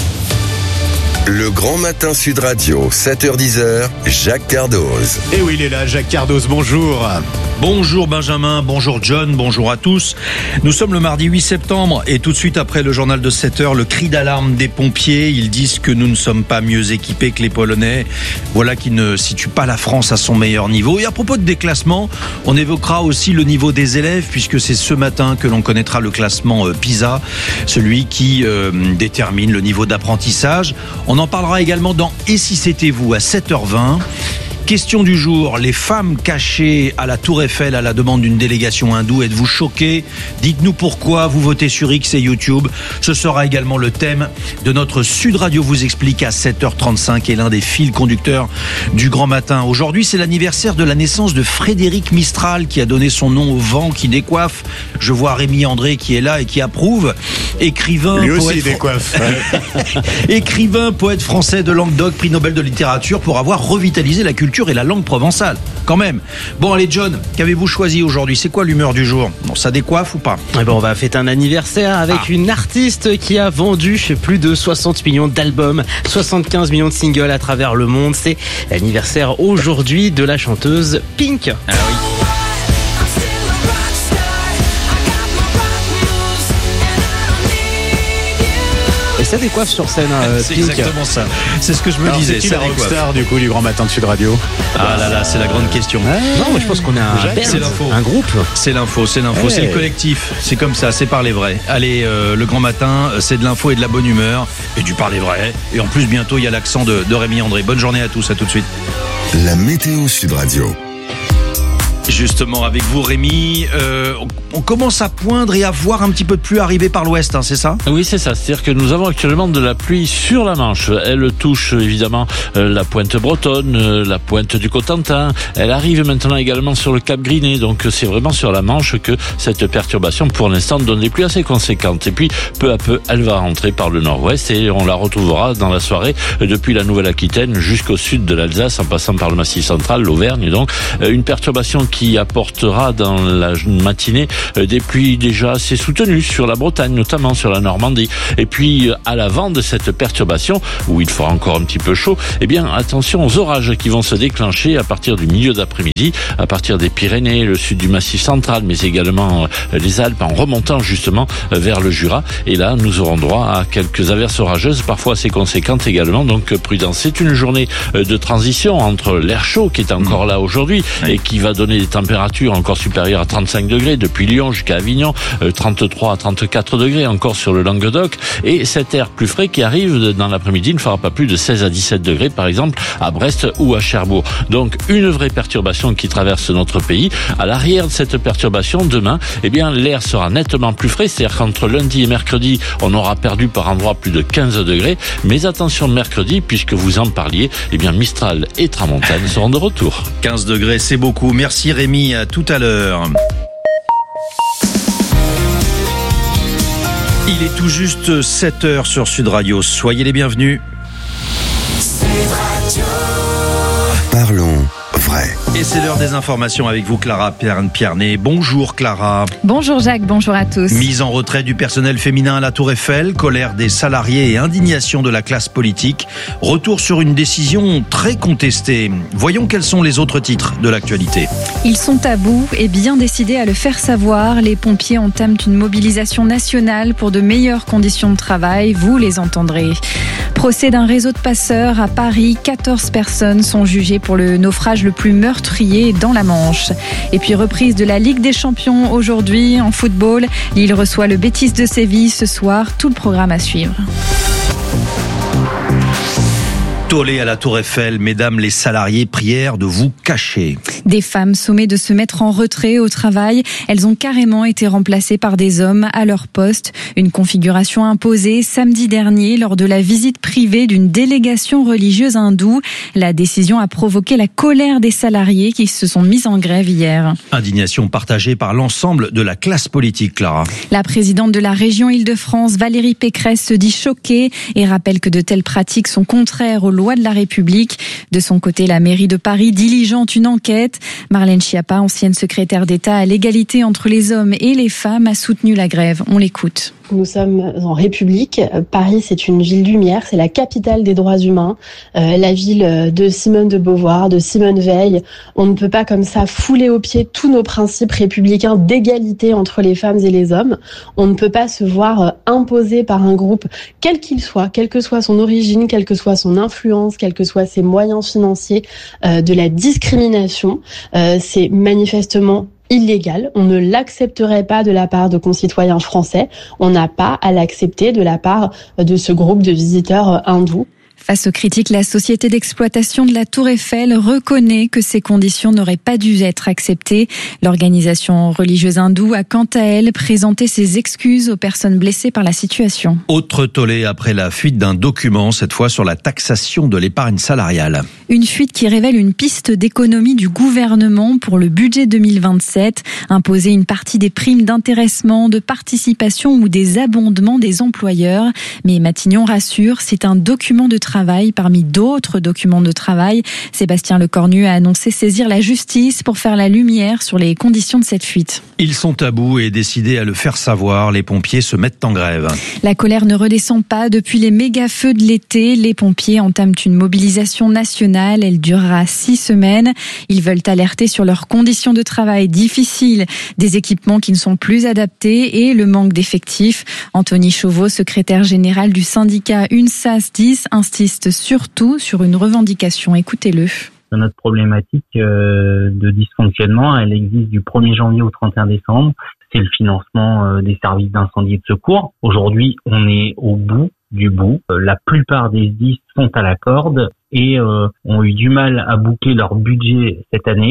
Le Grand Matin Sud Radio, sept heures dix, Jacques Cardoz. Et oui, il est là, Jacques Cardoz, bonjour. Bonjour Benjamin, bonjour John, bonjour à tous. Nous sommes le mardi huit septembre et tout de suite après le journal de sept heures, le cri d'alarme des pompiers. Ils disent que nous ne sommes pas mieux équipés que les Polonais. Voilà qui ne situe pas la France à son meilleur niveau. Et à propos de déclassement, on évoquera aussi le niveau des élèves puisque c'est ce matin que l'on connaîtra le classement PISA, celui qui euh, détermine le niveau d'apprentissage. On en parlera également dans Et si c'était vous à sept heures vingt. Question du jour, les femmes cachées à la Tour Eiffel à la demande d'une délégation hindoue, êtes-vous choqués? Dites-nous pourquoi, vous votez sur X et YouTube. Ce sera également le thème de notre Sud Radio vous explique à sept heures trente-cinq et l'un des fils conducteurs du Grand Matin. Aujourd'hui, c'est l'anniversaire de la naissance de Frédéric Mistral qui a donné son nom au vent qui décoiffe. Je vois Rémi André qui est là et qui approuve. Écrivain, Lui aussi, poète, il décoiffe. Écrivain, poète français de Languedoc, prix Nobel de littérature pour avoir revitalisé la culture et la langue provençale, quand même. Bon, allez, John, qu'avez-vous choisi aujourd'hui? C'est quoi l'humeur du jour? Bon, ça décoiffe ou pas? Eh ben, on va fêter un anniversaire avec ah. une artiste qui a vendu plus de soixante millions d'albums, soixante-quinze millions de singles à travers le monde. C'est l'anniversaire aujourd'hui de la chanteuse Pink. Ah oui. Et ça décoiffe sur scène, euh, c'est Pink. exactement ça. C'est ce que je me Alors, disais. C'est qui la rockstar du coup du Grand Matin de Sud Radio? Ah là là, c'est la grande question. Ah, non, mais je pense qu'on a un, Jacques, c'est l'info. un groupe. C'est l'info, c'est l'info, hey. C'est le collectif. C'est comme ça, c'est parler vrai. Allez, euh, le Grand Matin, c'est de l'info et de la bonne humeur et du parler vrai. Et en plus, bientôt, il y a l'accent de, de Rémi André. Bonne journée à tous, à tout de suite. La météo Sud Radio. Justement, avec vous Rémi, euh, on commence à poindre et à voir un petit peu de pluie arriver par l'ouest, hein, c'est ça ? Oui, c'est ça. C'est-à-dire que nous avons actuellement de la pluie sur la Manche. Elle touche évidemment euh, la pointe bretonne, euh, la pointe du Cotentin. Elle arrive maintenant également sur le Cap Griné. Donc c'est vraiment sur la Manche que cette perturbation, pour l'instant, donne des pluies assez conséquentes. Et puis, peu à peu, elle va rentrer par le nord-ouest et on la retrouvera dans la soirée euh, depuis la Nouvelle-Aquitaine jusqu'au sud de l'Alsace, en passant par le Massif central, l'Auvergne. Donc, euh, une perturbation qui apportera dans la matinée euh, des pluies déjà assez soutenues sur la Bretagne, notamment sur la Normandie. Et puis, euh, à l'avant de cette perturbation, où il fera encore un petit peu chaud, eh bien, attention aux orages qui vont se déclencher à partir du milieu d'après-midi, à partir des Pyrénées, le sud du Massif central, mais également euh, les Alpes, en remontant justement euh, vers le Jura. Et là, nous aurons droit à quelques averses orageuses, parfois assez conséquentes également. Donc, euh, prudence. C'est une journée euh, de transition entre l'air chaud qui est encore là aujourd'hui et qui va donner des températures encore supérieures à trente-cinq degrés depuis Lyon jusqu'à Avignon, euh, trente-trois à trente-quatre degrés encore sur le Languedoc, et cet air plus frais qui arrive dans l'après-midi ne fera pas plus de seize à dix-sept degrés par exemple à Brest ou à Cherbourg. Donc une vraie perturbation qui traverse notre pays. À l'arrière de cette perturbation, demain, eh bien l'air sera nettement plus frais, c'est-à-dire qu'entre lundi et mercredi, on aura perdu par endroits plus de quinze degrés, mais attention mercredi, puisque vous en parliez, eh bien Mistral et Tramontane seront de retour. quinze degrés, c'est beaucoup. Merci Rémi, à tout à l'heure. Il est tout juste sept heures sur Sud Radio. Soyez les bienvenus. Parlons vrai. Et c'est l'heure des informations avec vous, Clara Pierney. Bonjour Clara. Bonjour Jacques, bonjour à tous. Mise en retrait du personnel féminin à la Tour Eiffel, colère des salariés et indignation de la classe politique. Retour sur une décision très contestée. Voyons quels sont les autres titres de l'actualité. Ils sont à bout et bien décidés à le faire savoir. Les pompiers entament une mobilisation nationale pour de meilleures conditions de travail. Vous les entendrez. Procès d'un réseau de passeurs à Paris. quatorze personnes sont jugées pour le naufrage le plus meurtrier dans la Manche. Et puis reprise de la Ligue des Champions aujourd'hui en football. Lille reçoit le Betis de Séville ce soir. Tout le programme à suivre. Tollé à la Tour Eiffel, mesdames les salariés, prière de vous cacher. Des femmes sommées de se mettre en retrait au travail. Elles ont carrément été remplacées par des hommes à leur poste. Une configuration imposée samedi dernier lors de la visite privée d'une délégation religieuse hindoue. La décision a provoqué la colère des salariés qui se sont mis en grève hier. Indignation partagée par l'ensemble de la classe politique, Clara. La présidente de la région Île-de-France, Valérie Pécresse, se dit choquée et rappelle que de telles pratiques sont contraires aux lois de la République. De son côté, la mairie de Paris diligente une enquête. Marlène Schiappa, ancienne secrétaire d'État à l'égalité entre les hommes et les femmes, a soutenu la grève. On l'écoute. Nous sommes en République. Paris, c'est une ville lumière, c'est la capitale des droits humains, euh, la ville de Simone de Beauvoir, de Simone Veil. On ne peut pas comme ça fouler aux pieds tous nos principes républicains d'égalité entre les femmes et les hommes. On ne peut pas se voir imposer par un groupe, quel qu'il soit, quelle que soit son origine, quelle que soit son influence, quels que soient ses moyens financiers, euh, de la discrimination. Euh, c'est manifestement illégal. On ne l'accepterait pas de la part de concitoyens français. On n'a pas à l'accepter de la part de ce groupe de visiteurs hindous. Face aux critiques, la société d'exploitation de la Tour Eiffel reconnaît que ces conditions n'auraient pas dû être acceptées. L'organisation religieuse hindoue a quant à elle présenté ses excuses aux personnes blessées par la situation. Autre tollé après la fuite d'un document, cette fois sur la taxation de l'épargne salariale. Une fuite qui révèle une piste d'économie du gouvernement pour le budget deux mille vingt-sept. Imposer une partie des primes d'intéressement, de participation ou des abondements des employeurs. Mais Matignon rassure, c'est un document de travail parmi d'autres documents de travail. Sébastien Lecornu a annoncé saisir la justice pour faire la lumière sur les conditions de cette fuite. Ils sont à bout et décidés à le faire savoir. Les pompiers se mettent en grève. La colère ne redescend pas. Depuis les méga-feux de l'été, les pompiers entament une mobilisation nationale. Elle durera six semaines. Ils veulent alerter sur leurs conditions de travail difficiles, des équipements qui ne sont plus adaptés et le manque d'effectifs. Anthony Chauveau, secrétaire général du syndicat UNSAS dix, insiste surtout sur une revendication. Écoutez-le. Notre problématique euh, de dysfonctionnement, elle existe du premier janvier au trente et un décembre. C'est le financement euh, des services d'incendie et de secours. Aujourd'hui, on est au bout du bout. Euh, la plupart des S D I S sont à la corde et euh, ont eu du mal à boucler leur budget cette année.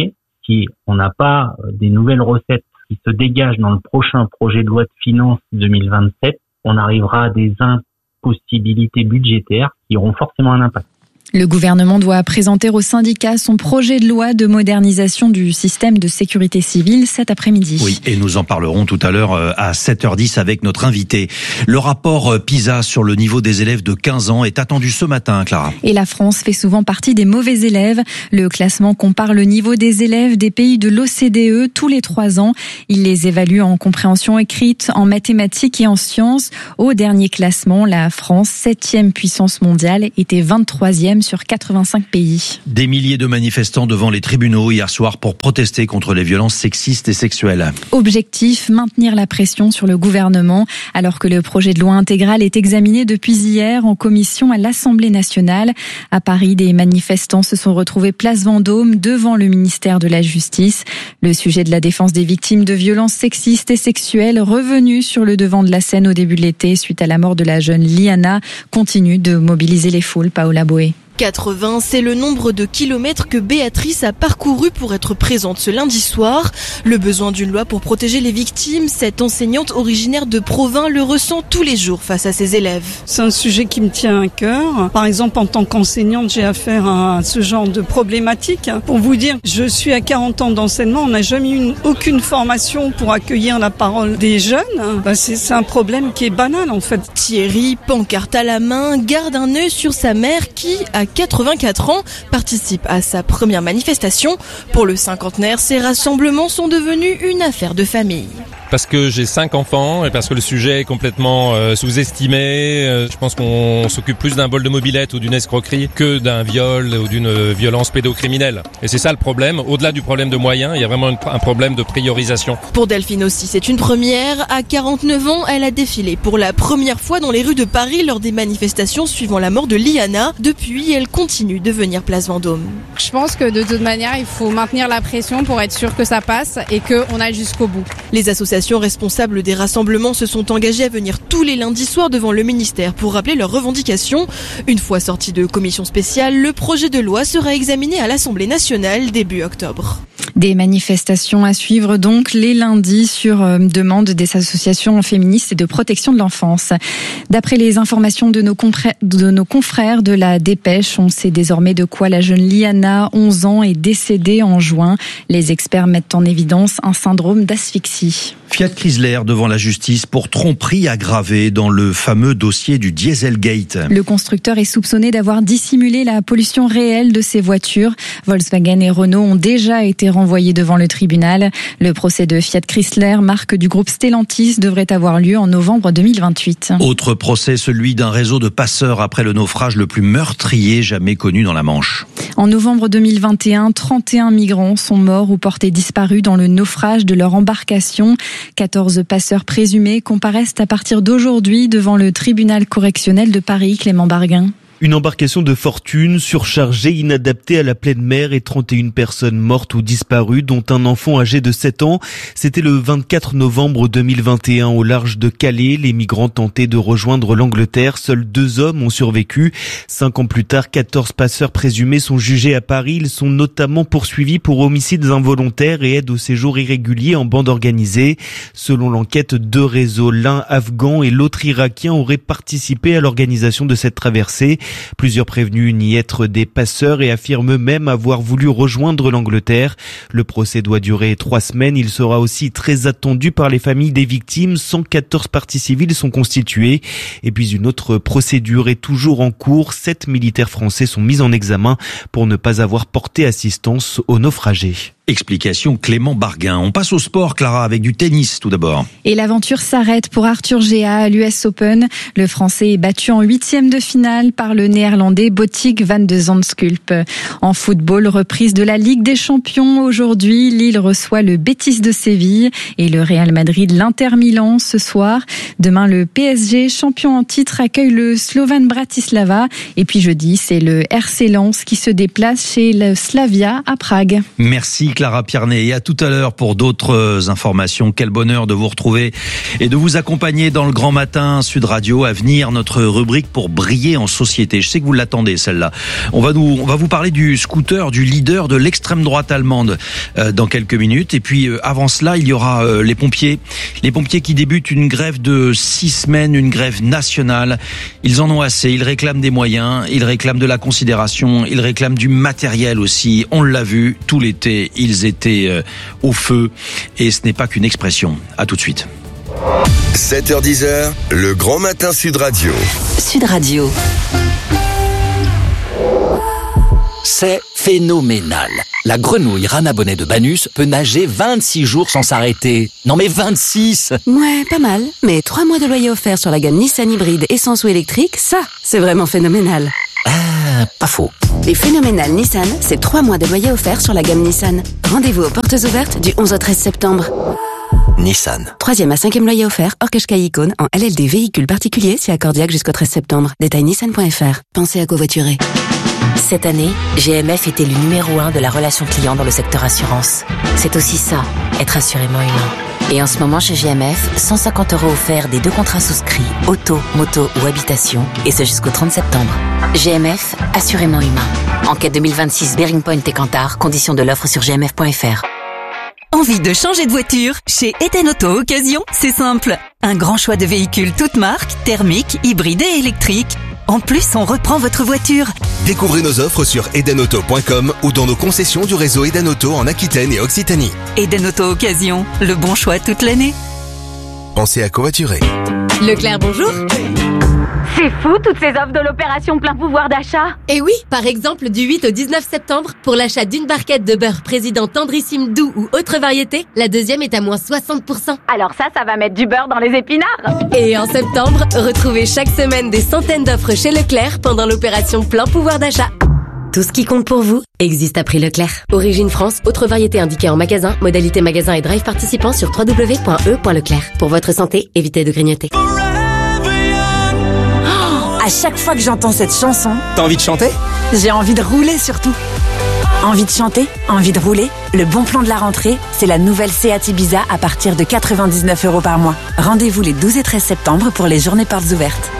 si on n'a pas des nouvelles recettes qui se dégagent dans le prochain projet de loi de finances deux mille vingt-sept, on arrivera à des impossibilités budgétaires qui auront forcément un impact. Le gouvernement doit présenter aux syndicats son projet de loi de modernisation du système de sécurité civile cet après-midi. Oui, et nous en parlerons tout à l'heure à sept heures dix avec notre invité. Le rapport PISA sur le niveau des élèves de quinze ans est attendu ce matin, Clara. Et la France fait souvent partie des mauvais élèves. Le classement compare le niveau des élèves des pays de l'O C D E tous les trois ans. Il les évalue en compréhension écrite, en mathématiques et en sciences. Au dernier classement, la France, septième puissance mondiale, était vingt-troisième sur quatre-vingt-cinq pays. Des milliers de manifestants devant les tribunaux hier soir pour protester contre les violences sexistes et sexuelles. Objectif, maintenir la pression sur le gouvernement, alors que le projet de loi intégral est examiné depuis hier en commission à l'Assemblée nationale. À Paris, des manifestants se sont retrouvés place Vendôme devant le ministère de la Justice. Le sujet de la défense des victimes de violences sexistes et sexuelles, revenu sur le devant de la scène au début de l'été suite à la mort de la jeune Liana, continue de mobiliser les foules. Paola Boé. quatre-vingts, c'est le nombre de kilomètres que Béatrice a parcouru pour être présente ce lundi soir. Le besoin d'une loi pour protéger les victimes, cette enseignante originaire de Provins le ressent tous les jours face à ses élèves. C'est un sujet qui me tient à cœur. Par exemple, en tant qu'enseignante, j'ai affaire à ce genre de problématique. Pour vous dire, je suis à quarante ans d'enseignement, on n'a jamais eu aucune formation pour accueillir la parole des jeunes. Ben, c'est, c'est un problème qui est banal en fait. Thierry, pancarte à la main, garde un œil sur sa mère qui, à quatre-vingt-quatre ans, participe à sa première manifestation. Pour le cinquantenaire, ces rassemblements sont devenus une affaire de famille. Parce que j'ai cinq enfants et parce que le sujet est complètement euh, sous-estimé. Euh, je pense qu'on s'occupe plus d'un bol de mobilette ou d'une escroquerie que d'un viol ou d'une euh, violence pédocriminelle. Et c'est ça le problème. Au-delà du problème de moyens, il y a vraiment une, un problème de priorisation. Pour Delphine aussi, c'est une première. À quarante-neuf ans, elle a défilé pour la première fois dans les rues de Paris lors des manifestations suivant la mort de Liana. Depuis, elle continue de venir place Vendôme. Je pense que de toute manière, il faut maintenir la pression pour être sûr que ça passe et qu'on aille jusqu'au bout. Les associations responsables des rassemblements se sont engagés à venir tous les lundis soirs devant le ministère pour rappeler leurs revendications. Une fois sorti de commission spéciale, le projet de loi sera examiné à l'Assemblée nationale début octobre. Des manifestations à suivre donc les lundis sur euh, demande des associations féministes et de protection de l'enfance. D'après les informations de nos, compré- de nos confrères de la Dépêche, on sait désormais de quoi la jeune Liana, onze ans, est décédée en juin. Les experts mettent en évidence un syndrome d'asphyxie. Fiat Chrysler devant la justice pour tromperie aggravée dans le fameux dossier du Dieselgate. Le constructeur est soupçonné d'avoir dissimulé la pollution réelle de ses voitures. Volkswagen et Renault ont déjà été renvoyés devant le tribunal. Le procès de Fiat Chrysler, marque du groupe Stellantis, devrait avoir lieu en novembre deux mille vingt-huit. Autre procès, celui d'un réseau de passeurs après le naufrage le plus meurtrier jamais connu dans la Manche. En novembre deux mille vingt et un, trente et un migrants sont morts ou portés disparus dans le naufrage de leur embarcation. quatorze passeurs présumés comparaissent à partir d'aujourd'hui devant le tribunal correctionnel de Paris. Clément Barguin. Une embarcation de fortune, surchargée, inadaptée à la pleine mer et trente et une personnes mortes ou disparues, dont un enfant âgé de sept ans. C'était le vingt-quatre novembre deux mille vingt et un au large de Calais. Les migrants tentaient de rejoindre l'Angleterre. Seuls deux hommes ont survécu. Cinq ans plus tard, quatorze passeurs présumés sont jugés à Paris. Ils sont notamment poursuivis pour homicides involontaires et aide au séjour irrégulier en bande organisée. Selon l'enquête, deux réseaux, l'un afghan et l'autre irakien, auraient participé à l'organisation de cette traversée. Plusieurs prévenus n'y être des passeurs et affirment même avoir voulu rejoindre l'Angleterre. Le procès doit durer trois semaines. Il sera aussi très attendu par les familles des victimes. cent quatorze parties civiles sont constituées. Et puis une autre procédure est toujours en cours. Sept militaires français sont mis en examen pour ne pas avoir porté assistance aux naufragés. Explication Clément Barguin. On passe au sport, Clara, avec du tennis tout d'abord. Et l'aventure s'arrête pour Arthur Géa à l'U S Open. Le Français est battu en huitième de finale par le Néerlandais Botic van de Zandschulp. En football, reprise de la Ligue des Champions. Aujourd'hui, Lille reçoit le Betis de Séville et le Real Madrid l'Inter Milan ce soir. Demain, le P S G, champion en titre, accueille le Slovan Bratislava. Et puis jeudi, c'est le R C Lens qui se déplace chez le Slavia à Prague. Merci Merci Clara Pierné et à tout à l'heure pour d'autres informations. Quel bonheur de vous retrouver et de vous accompagner dans le Grand Matin Sud Radio. À venir, notre rubrique pour briller en société. Je sais que vous l'attendez celle-là. On va nous, on va vous parler du scooter, du leader de l'extrême droite allemande euh, dans quelques minutes. Et puis euh, avant cela, il y aura euh, les pompiers. Les pompiers qui débutent une grève de six semaines, une grève nationale. Ils en ont assez. Ils réclament des moyens. Ils réclament de la considération. Ils réclament du matériel aussi. On l'a vu tout l'été. Ils étaient euh, au feu. Et ce n'est pas qu'une expression. À tout de suite. sept heures dix, le Grand Matin Sud Radio. Sud Radio. C'est phénoménal. La grenouille Rana Bonnet de Banus peut nager vingt-six jours sans s'arrêter. Non mais vingt-six! Ouais, pas mal. Mais trois mois de loyer offert sur la gamme Nissan hybride essence ou électrique, ça, c'est vraiment phénoménal. Ah, pas faux. Les phénoménales Nissan, c'est trois mois de loyer offert sur la gamme Nissan. Rendez-vous aux portes ouvertes du onze au treize septembre. Nissan. Troisième à cinquième loyer offert, hors Qashqai Icône, en L L D véhicule particulier, si accordiaque jusqu'au treize septembre. Détail nissan point f r. Pensez à covoiturer. Cette année, G M F était le numéro un de la relation client dans le secteur assurance. C'est aussi ça, être assurément humain. Et en ce moment chez G M F, cent cinquante euros offerts des deux contrats souscrits, auto, moto ou habitation, et ce jusqu'au trente septembre. G M F, assurément humain. Enquête deux mille vingt-six, Bearing Point et Kantar, conditions de l'offre sur g m f point f r. Envie de changer de voiture? Chez Eden Auto Occasion, c'est simple. Un grand choix de véhicules toutes marques, thermiques, hybrides et électriques. En plus, on reprend votre voiture. Découvrez nos offres sur eden auto point com ou dans nos concessions du réseau Eden Auto en Aquitaine et Occitanie. Eden Auto Occasion, le bon choix toute l'année. Pensez à covoiturer. Leclerc, bonjour. C'est fou toutes ces offres de l'opération plein pouvoir d'achat. Et oui, par exemple du huit au dix-neuf septembre, pour l'achat d'une barquette de beurre président tendrissime doux ou autre variété, la deuxième est à moins soixante pour cent. Alors ça, ça va mettre du beurre dans les épinards. Et en septembre, retrouvez chaque semaine des centaines d'offres chez Leclerc pendant l'opération plein pouvoir d'achat. Tout ce qui compte pour vous existe à prix Leclerc. Origine France, autre variété indiquée en magasin, modalité magasin et drive participant sur w w w point e point leclerc. Pour votre santé, évitez de grignoter. À chaque fois que j'entends cette chanson, T'as envie de chanter? j'ai envie de rouler surtout. Envie de chanter, envie de rouler. Le bon plan de la rentrée, c'est la nouvelle Seat Ibiza à partir de quatre-vingt-dix-neuf euros par mois. Rendez-vous les douze et treize septembre pour les journées portes ouvertes.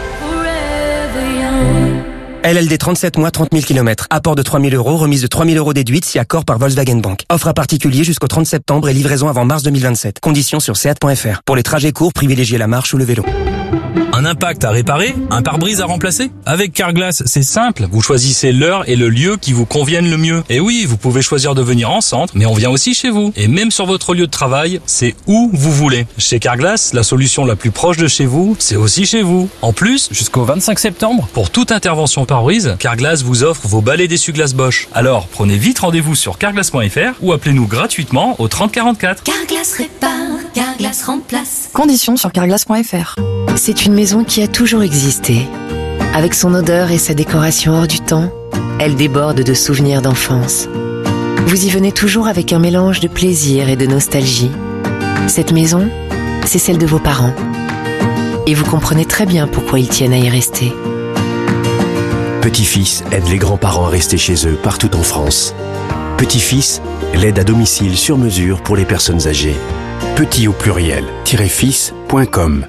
L L D trente-sept mois, trente mille kilomètres. Apport de trois mille euros, remise de trois mille euros déduite si accord par Volkswagen Bank. Offre à particulier jusqu'au trente septembre et livraison avant mars deux mille vingt-sept. Conditions sur seat point f r. Pour les trajets courts, privilégiez la marche ou le vélo. Un impact à réparer? Un pare-brise à remplacer? Avec Carglass, c'est simple. Vous choisissez l'heure et le lieu qui vous conviennent le mieux. Et oui, vous pouvez choisir de venir en centre, mais on vient aussi chez vous. Et même sur votre lieu de travail, c'est où vous voulez. Chez Carglass, la solution la plus proche de chez vous, c'est aussi chez vous. En plus, jusqu'au vingt-cinq septembre, pour toute intervention pare-brise, Carglass vous offre vos balais d'essuie-glace Bosch. Alors, prenez vite rendez-vous sur carglass point f r ou appelez-nous gratuitement au trente quarante-quatre. Carglass répare, Carglass remplace. Conditions sur carglass point f r. C'est une maison qui a toujours existé. Avec son odeur et sa décoration hors du temps, elle déborde de souvenirs d'enfance. Vous y venez toujours avec un mélange de plaisir et de nostalgie. Cette maison, c'est celle de vos parents. Et vous comprenez très bien pourquoi ils tiennent à y rester. Petit-Fils aide les grands-parents à rester chez eux partout en France. Petit-Fils, l'aide à domicile sur mesure pour les personnes âgées. Petit au pluriel, fils point com.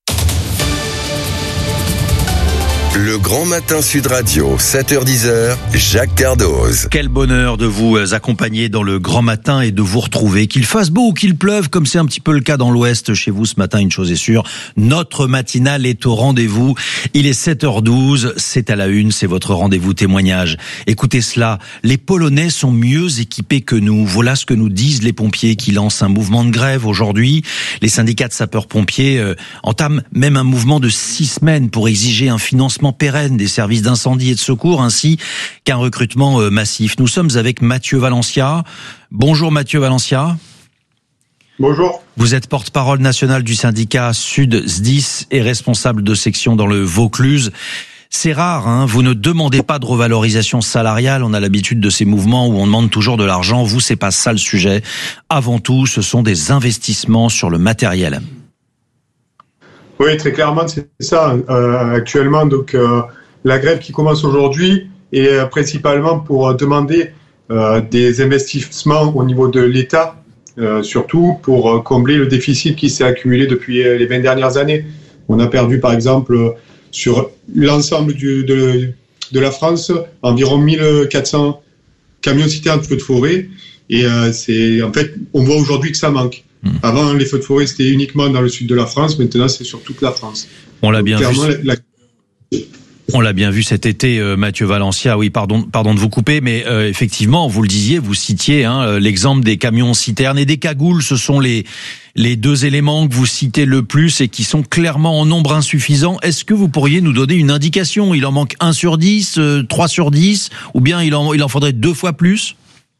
Le Grand Matin Sud Radio, sept heures dix, Jacques Cardoz. Quel bonheur de vous accompagner dans le Grand Matin et de vous retrouver. Qu'il fasse beau ou qu'il pleuve, comme c'est un petit peu le cas dans l'Ouest chez vous ce matin, une chose est sûre, notre matinale est au rendez-vous. Il est sept heures douze, c'est à la une, c'est votre rendez-vous témoignage. Écoutez cela, les Polonais sont mieux équipés que nous. Voilà ce que nous disent les pompiers qui lancent un mouvement de grève aujourd'hui. Les syndicats de sapeurs-pompiers euh, entament même un mouvement de six semaines pour exiger un financement pérenne des services d'incendie et de secours ainsi qu'un recrutement massif. Nous sommes avec Mathieu Valencia. Bonjour Mathieu Valencia. Bonjour. Vous êtes porte-parole national du syndicat Sud S D I S et responsable de section dans le Vaucluse. C'est rare, hein, vous ne demandez pas de revalorisation salariale, on a l'habitude de ces mouvements où on demande toujours de l'argent. Vous, c'est pas ça le sujet. Avant tout, ce sont des investissements sur le matériel. Oui, très clairement, c'est ça. Euh, actuellement, donc, euh, la grève qui commence aujourd'hui est euh, principalement pour euh, demander euh, des investissements au niveau de l'État, euh, surtout pour euh, combler le déficit qui s'est accumulé depuis euh, les vingt dernières années. On a perdu, par exemple, euh, sur l'ensemble du, de, de la France, environ mille quatre cents camions-citernes de feux de forêt. Et euh, c'est, en fait, on voit aujourd'hui que ça manque. Mmh. Avant, les feux de forêt, c'était uniquement dans le sud de la France. Maintenant, c'est sur toute la France. On l'a bien clairement, vu. La... On l'a bien vu cet été, euh, Mathieu Valencia. Oui, pardon, pardon de vous couper, mais euh, effectivement, vous le disiez, vous citiez hein, l'exemple des camions citernes et des cagoules. Ce sont les les deux éléments que vous citez le plus et qui sont clairement en nombre insuffisant. Est-ce que vous pourriez nous donner une indication? Il en manque un sur dix, euh, trois sur dix, ou bien il en il en faudrait deux fois plus?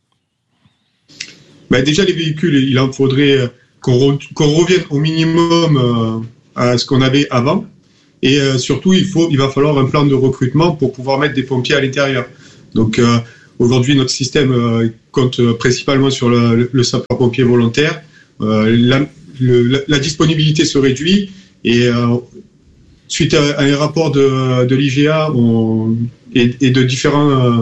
Ben déjà, les véhicules, il en faudrait qu'on, re, qu'on revienne au minimum euh, à ce qu'on avait avant. Et euh, surtout, il, faut, il va falloir un plan de recrutement pour pouvoir mettre des pompiers à l'intérieur. Donc euh, aujourd'hui, notre système euh, compte principalement sur le, le, le sapeur-pompier volontaire. Euh, la, le, la, la disponibilité se réduit et euh, suite à, à un rapport de, de l'I G A on, et, et de différents... Euh,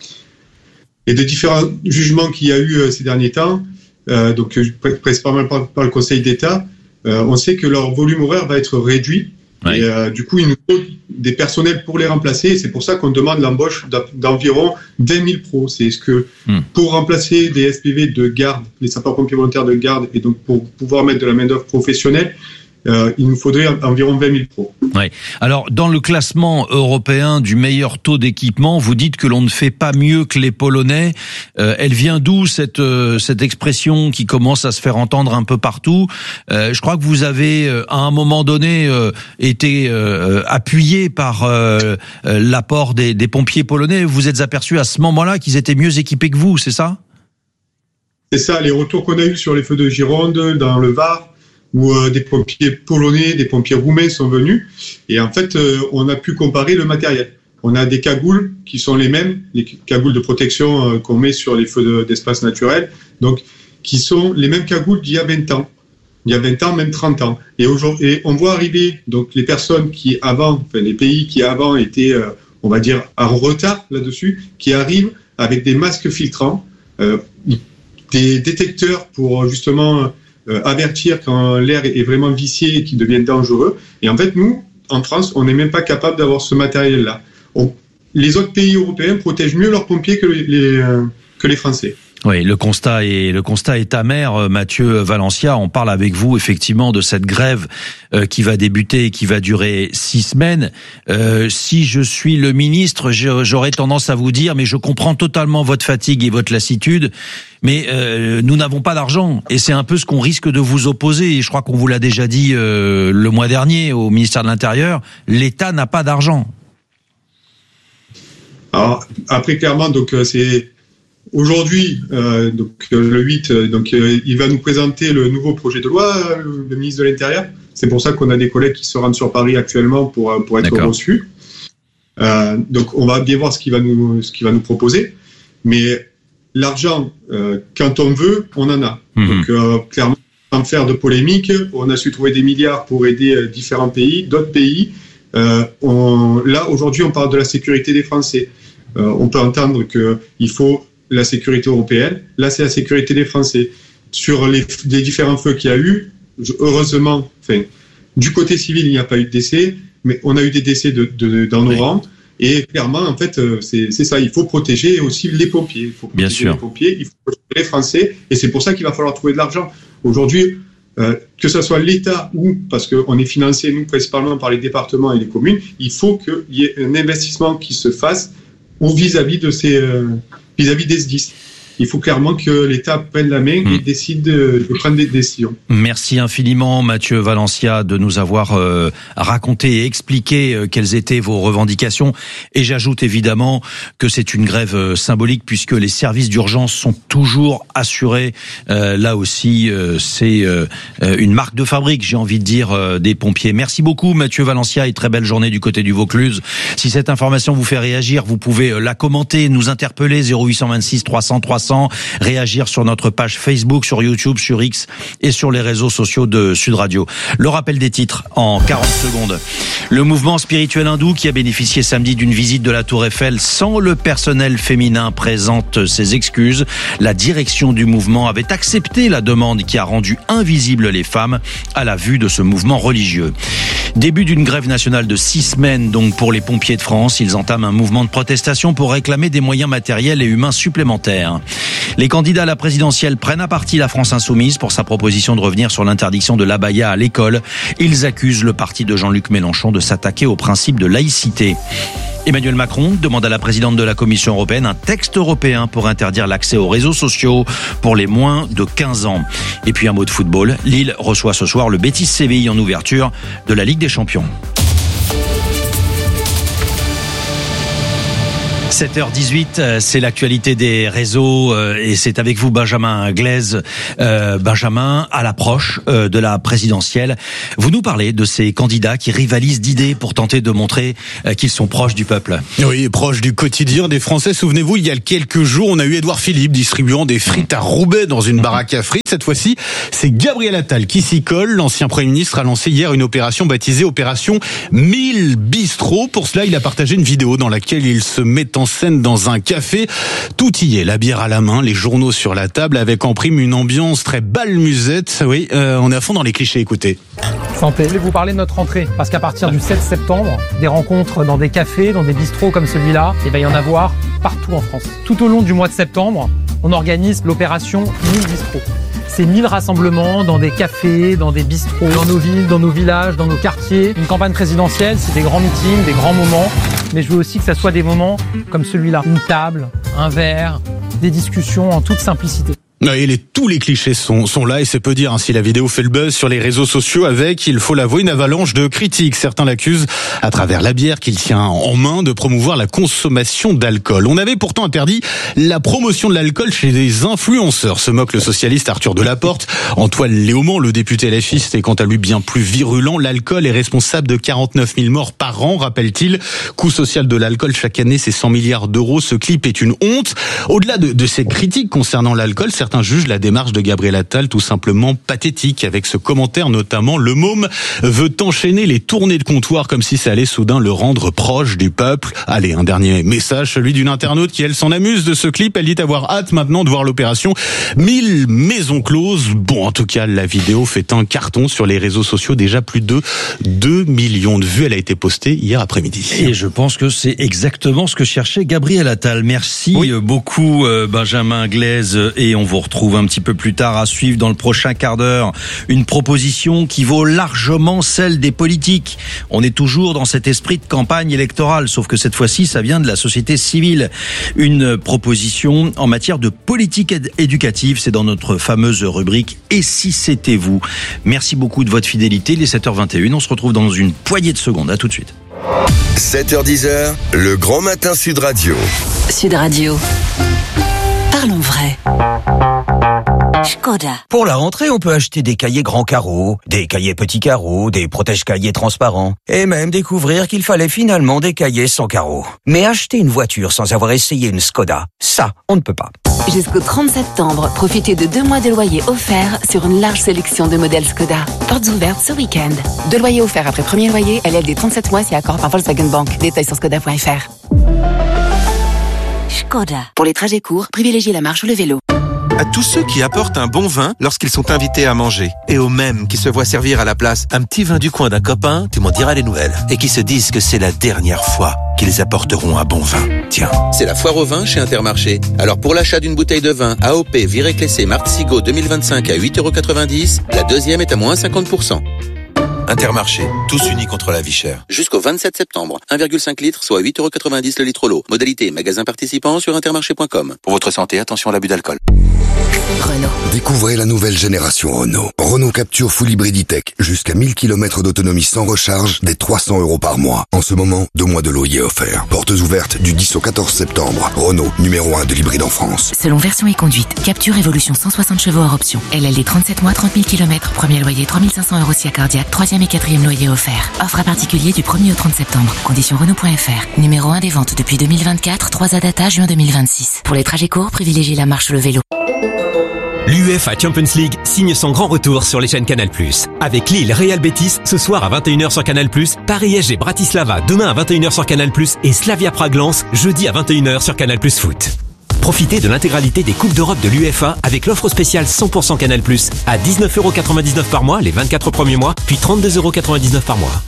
et de différents jugements qu'il y a eu euh, ces derniers temps, euh, donc principalement par, par le Conseil d'État, euh, on sait que leur volume horaire va être réduit. Oui. Et euh, du coup, il nous faut des personnels pour les remplacer. Et c'est pour ça qu'on demande l'embauche d'environ vingt mille pros. C'est ce que hmm. pour remplacer des S P V de garde, les sapeurs-pompiers volontaires de garde, et donc pour pouvoir mettre de la main-d'œuvre professionnelle, Euh, il nous faudrait environ vingt mille pros. Ouais. Alors, dans le classement européen du meilleur taux d'équipement, vous dites que l'on ne fait pas mieux que les Polonais. Euh, elle vient d'où cette euh, cette expression qui commence à se faire entendre un peu partout? euh, Je crois que vous avez, euh, à un moment donné, euh, été euh, appuyé par euh, euh, l'apport des, des pompiers polonais. Vous êtes aperçu à ce moment-là qu'ils étaient mieux équipés que vous, c'est ça? C'est ça, les retours qu'on a eus sur les feux de Gironde, dans le Var, où euh, des pompiers polonais, des pompiers roumains sont venus. Et en fait, euh, on a pu comparer le matériel. On a des cagoules qui sont les mêmes, les cagoules de protection euh, qu'on met sur les feux de, d'espace naturel, donc qui sont les mêmes cagoules d'il y a vingt ans. Il y a vingt ans, même trente ans. Et, aujourd'hui, et on voit arriver donc les personnes qui avant, enfin les pays qui avant étaient, euh, on va dire, en retard là-dessus, qui arrivent avec des masques filtrants, euh, des détecteurs pour justement... Euh, avertir quand l'air est vraiment vicié et qu'il devient dangereux. Et en fait, nous, en France, on n'est même pas capable d'avoir ce matériel-là. On, les autres pays européens protègent mieux leurs pompiers que les, les, euh, que les Français. Oui, le constat est le constat est amer, Mathieu Valencia. On parle avec vous effectivement de cette grève euh, qui va débuter et qui va durer six semaines. Euh, si je suis le ministre, j'aurais tendance à vous dire, mais je comprends totalement votre fatigue et votre lassitude, mais euh, nous n'avons pas d'argent et c'est un peu ce qu'on risque de vous opposer. Et je crois qu'on vous l'a déjà dit euh, le mois dernier au ministère de l'Intérieur. L'État n'a pas d'argent. Alors après, clairement, donc c'est aujourd'hui, euh, donc le huit, donc euh, il va nous présenter le nouveau projet de loi, euh, le ministre de l'Intérieur. C'est pour ça qu'on a des collègues qui se rendent sur Paris actuellement pour pour être D'accord. reçus. Euh, donc on va bien voir ce qu'il va nous ce qu'il va nous proposer. Mais l'argent, euh, quand on veut, on en a. Mmh. Donc euh, clairement, sans faire de polémique, on a su trouver des milliards pour aider euh, différents pays, d'autres pays. Euh, on, là aujourd'hui, on parle de la sécurité des Français. Euh, on peut entendre que il faut la sécurité européenne. Là, c'est la sécurité des Français. Sur les, les différents feux qu'il y a eu, heureusement, enfin, du côté civil, il n'y a pas eu de décès, mais on a eu des décès de, de, dans nos oui. rangs. Et clairement, en fait, c'est, c'est ça. Il faut protéger aussi les pompiers. Il faut protéger Bien sûr. les pompiers, il faut protéger les Français. Et c'est pour ça qu'il va falloir trouver de l'argent. Aujourd'hui, euh, que ce soit l'État ou, parce qu'on est financé, nous, principalement par les départements et les communes, il faut qu'il y ait un investissement qui se fasse ou vis-à-vis de ces... Euh, vis-à-vis des S D I S. Il faut clairement que l'État prenne la main et décide de, de prendre des décisions. Merci infiniment, Mathieu Valencia, de nous avoir euh, raconté et expliqué euh, quelles étaient vos revendications. Et j'ajoute évidemment que c'est une grève euh, symbolique puisque les services d'urgence sont toujours assurés. Euh, là aussi, euh, c'est euh, une marque de fabrique, j'ai envie de dire, euh, des pompiers. Merci beaucoup, Mathieu Valencia, et très belle journée du côté du Vaucluse. Si cette information vous fait réagir, vous pouvez la commenter, nous interpeller zéro huit cent vingt-six trois cents trois cents. cents. Réagir sur notre page Facebook, sur YouTube, sur X et sur les réseaux sociaux de Sud Radio. Le rappel des titres en quarante secondes. Le mouvement spirituel hindou qui a bénéficié samedi d'une visite de la Tour Eiffel sans le personnel féminin présente ses excuses. La direction du mouvement avait accepté la demande qui a rendu invisibles les femmes à la vue de ce mouvement religieux. Début d'une grève nationale de six semaines donc pour les pompiers de France. Ils entament un mouvement de protestation pour réclamer des moyens matériels et humains supplémentaires. Les candidats à la présidentielle prennent à partie la France Insoumise pour sa proposition de revenir sur l'interdiction de l'abaya à l'école. Ils accusent le parti de Jean-Luc Mélenchon de s'attaquer au principe de laïcité. Emmanuel Macron demande à la présidente de la Commission européenne un texte européen pour interdire l'accès aux réseaux sociaux pour les moins de quinze ans. Et puis un mot de football, Lille reçoit ce soir le Betis Séville en ouverture de la Ligue des Champions. sept heures dix-huit, c'est l'actualité des réseaux et c'est avec vous Benjamin Glaise. Euh, Benjamin, à l'approche de la présidentielle, vous nous parlez de ces candidats qui rivalisent d'idées pour tenter de montrer qu'ils sont proches du peuple. Oui, proches du quotidien des Français. Souvenez-vous, il y a quelques jours, on a eu Édouard Philippe distribuant des frites à Roubaix dans une baraque à frites. Cette fois-ci, c'est Gabriel Attal qui s'y colle. L'ancien Premier ministre a lancé hier une opération baptisée Opération mille Bistrots. Pour cela, il a partagé une vidéo dans laquelle il se met en scène dans un café. Tout y est, la bière à la main, les journaux sur la table, avec en prime une ambiance très balmusette. Oui, euh, on est à fond dans les clichés, écoutez. Santé. Je voulais vous parler de notre rentrée, parce qu'à partir du sept septembre, des rencontres dans des cafés, dans des bistrots comme celui-là, il va y en avoir partout en France. Tout au long du mois de septembre, on organise l'opération mille Bistrots. C'est mille rassemblements dans des cafés, dans des bistrots, dans nos villes, dans nos villages, dans nos quartiers. Une campagne présidentielle, c'est des grands meetings, des grands moments. Mais je veux aussi que ça soit des moments comme celui-là. Une table, un verre, des discussions en toute simplicité. Et les, tous les clichés sont, sont là et c'est peu dire hein, si la vidéo fait le buzz sur les réseaux sociaux avec, il faut l'avouer, une avalanche de critiques. Certains l'accusent, à travers la bière qu'il tient en main, de promouvoir la consommation d'alcool. On avait pourtant interdit la promotion de l'alcool chez les influenceurs, se moque le socialiste Arthur Delaporte. Antoine Léaumont, le député LFiste, est quant à lui bien plus virulent. L'alcool est responsable de quarante-neuf mille morts par an, rappelle-t-il. Coût social de l'alcool chaque année, c'est cent milliards d'euros. Ce clip est une honte. Au-delà de, de ces critiques concernant l'alcool, certains juge la démarche de Gabriel Attal tout simplement pathétique. Avec ce commentaire notamment, le môme veut enchaîner les tournées de comptoir comme si ça allait soudain le rendre proche du peuple. Allez, un dernier message, celui d'une internaute qui elle s'en amuse de ce clip. Elle dit avoir hâte maintenant de voir l'opération mille maisons closes. Bon, en tout cas, la vidéo fait un carton sur les réseaux sociaux. Déjà plus de deux millions de vues. Elle a été postée hier après-midi. Et je pense que c'est exactement ce que cherchait Gabriel Attal. Merci oui. beaucoup Benjamin Glaise, et on vous retrouve un petit peu plus tard à suivre dans le prochain quart d'heure une proposition qui vaut largement celle des politiques. On est toujours dans cet esprit de campagne électorale, sauf que cette fois-ci, ça vient de la société civile. Une proposition en matière de politique éd- éducative, c'est dans notre fameuse rubrique « Et si c'était vous ?» Merci beaucoup de votre fidélité. Il est sept heures vingt et une, on se retrouve dans une poignée de secondes. À tout de suite. sept heures dix, le grand matin Sud Radio. Sud Radio. Parlons vrai. Škoda. Pour la rentrée, on peut acheter des cahiers grands carreaux, des cahiers petits carreaux, des protège-cahiers transparents, et même découvrir qu'il fallait finalement des cahiers sans carreaux. Mais acheter une voiture sans avoir essayé une Škoda, ça, on ne peut pas. Jusqu'au trente septembre, profitez de deux mois de loyer offerts sur une large sélection de modèles Škoda. Portes ouvertes ce week-end. Deux loyers offerts après premier loyer, L L D trente-sept mois si accord par Volkswagen Bank. Détails sur škoda point f r. Škoda. Pour les trajets courts, privilégiez la marche ou le vélo. À tous ceux qui apportent un bon vin lorsqu'ils sont invités à manger, et aux mêmes qui se voient servir à la place un petit vin du coin d'un copain, tu m'en diras les nouvelles, et qui se disent que c'est la dernière fois qu'ils apporteront un bon vin. Tiens, c'est la foire au vin chez Intermarché. Alors pour l'achat d'une bouteille de vin A O P Viré Clessé Martzigo deux mille vingt-cinq à huit euros quatre-vingt-dix, la deuxième est à moins cinquante pour cent. Intermarché, tous unis contre la vie chère. Jusqu'au vingt-sept septembre, un virgule cinq litres, soit huit euros quatre-vingt-dix le litre l'eau. Modalité magasin participant sur intermarché point com. Pour votre santé, attention à l'abus d'alcool. Renault. Découvrez la nouvelle génération Renault. Renault Capture Full Hybrid E-Tech. Jusqu'à mille kilomètres d'autonomie sans recharge, dès trois cents euros par mois. En ce moment, deux mois de loyer offerts. Portes ouvertes du dix au quatorze septembre. Renault, numéro un de l'hybride en France. Selon version et conduite, Capture Evolution cent soixante chevaux hors option. L L D trente-sept mois, trente mille kilomètres. Premier loyer trois mille cinq cents euros si cardiaque. Troisième et quatrième loyer offert. Offre à particulier du premier au trente septembre. Conditions Renault point F R. Numéro un des ventes depuis deux mille vingt-quatre. trois A Data, juin deux mille vingt-six. Pour les trajets courts, privilégiez la marche ou le vélo. L'UEFA Champions League signe son grand retour sur les chaînes Canal plus. Avec Lille Real Betis ce soir à vingt et une heures sur Canal plus, Paris S G Bratislava demain à vingt et une heures sur Canal plus et Slavia Prague Lens jeudi à vingt et une heures sur Canal plus Foot. Profitez de l'intégralité des Coupes d'Europe de l'UEFA avec l'offre spéciale cent pour cent Canal plus à dix-neuf euros quatre-vingt-dix-neuf par mois les vingt-quatre premiers mois, puis trente-deux euros quatre-vingt-dix-neuf par mois.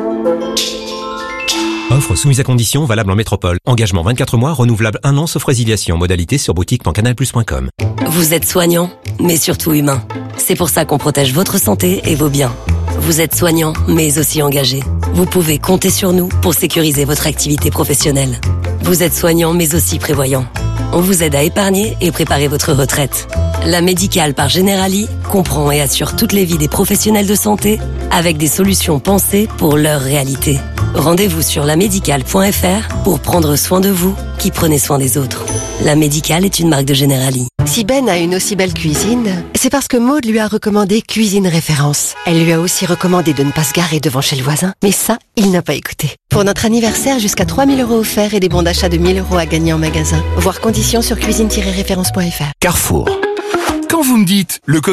Offre soumise à conditions, valable en métropole. Engagement vingt-quatre mois, renouvelable un an sauf résiliation. Modalité sur boutique point canal plus point com. Vous êtes soignant, mais surtout humain. C'est pour ça qu'on protège votre santé et vos biens. Vous êtes soignant, mais aussi engagé. Vous pouvez compter sur nous pour sécuriser votre activité professionnelle. Vous êtes soignant, mais aussi prévoyant. On vous aide à épargner et préparer votre retraite. La Médicale par Generali comprend et assure toutes les vies des professionnels de santé avec des solutions pensées pour leur réalité. Rendez-vous sur la médicale point F R pour prendre soin de vous qui prenez soin des autres. La Médicale est une marque de Generali. Si Ben a une aussi belle cuisine, c'est parce que Maud lui a recommandé Cuisine Référence. Elle lui a aussi recommandé de ne pas se garer devant chez le voisin, mais ça, il n'a pas écouté. Pour notre anniversaire, jusqu'à trois mille euros offerts et des bons d'achat de mille euros à gagner en magasin. Voir conditions sur cuisine tiret référence point F R. Carrefour. Quand vous me dites le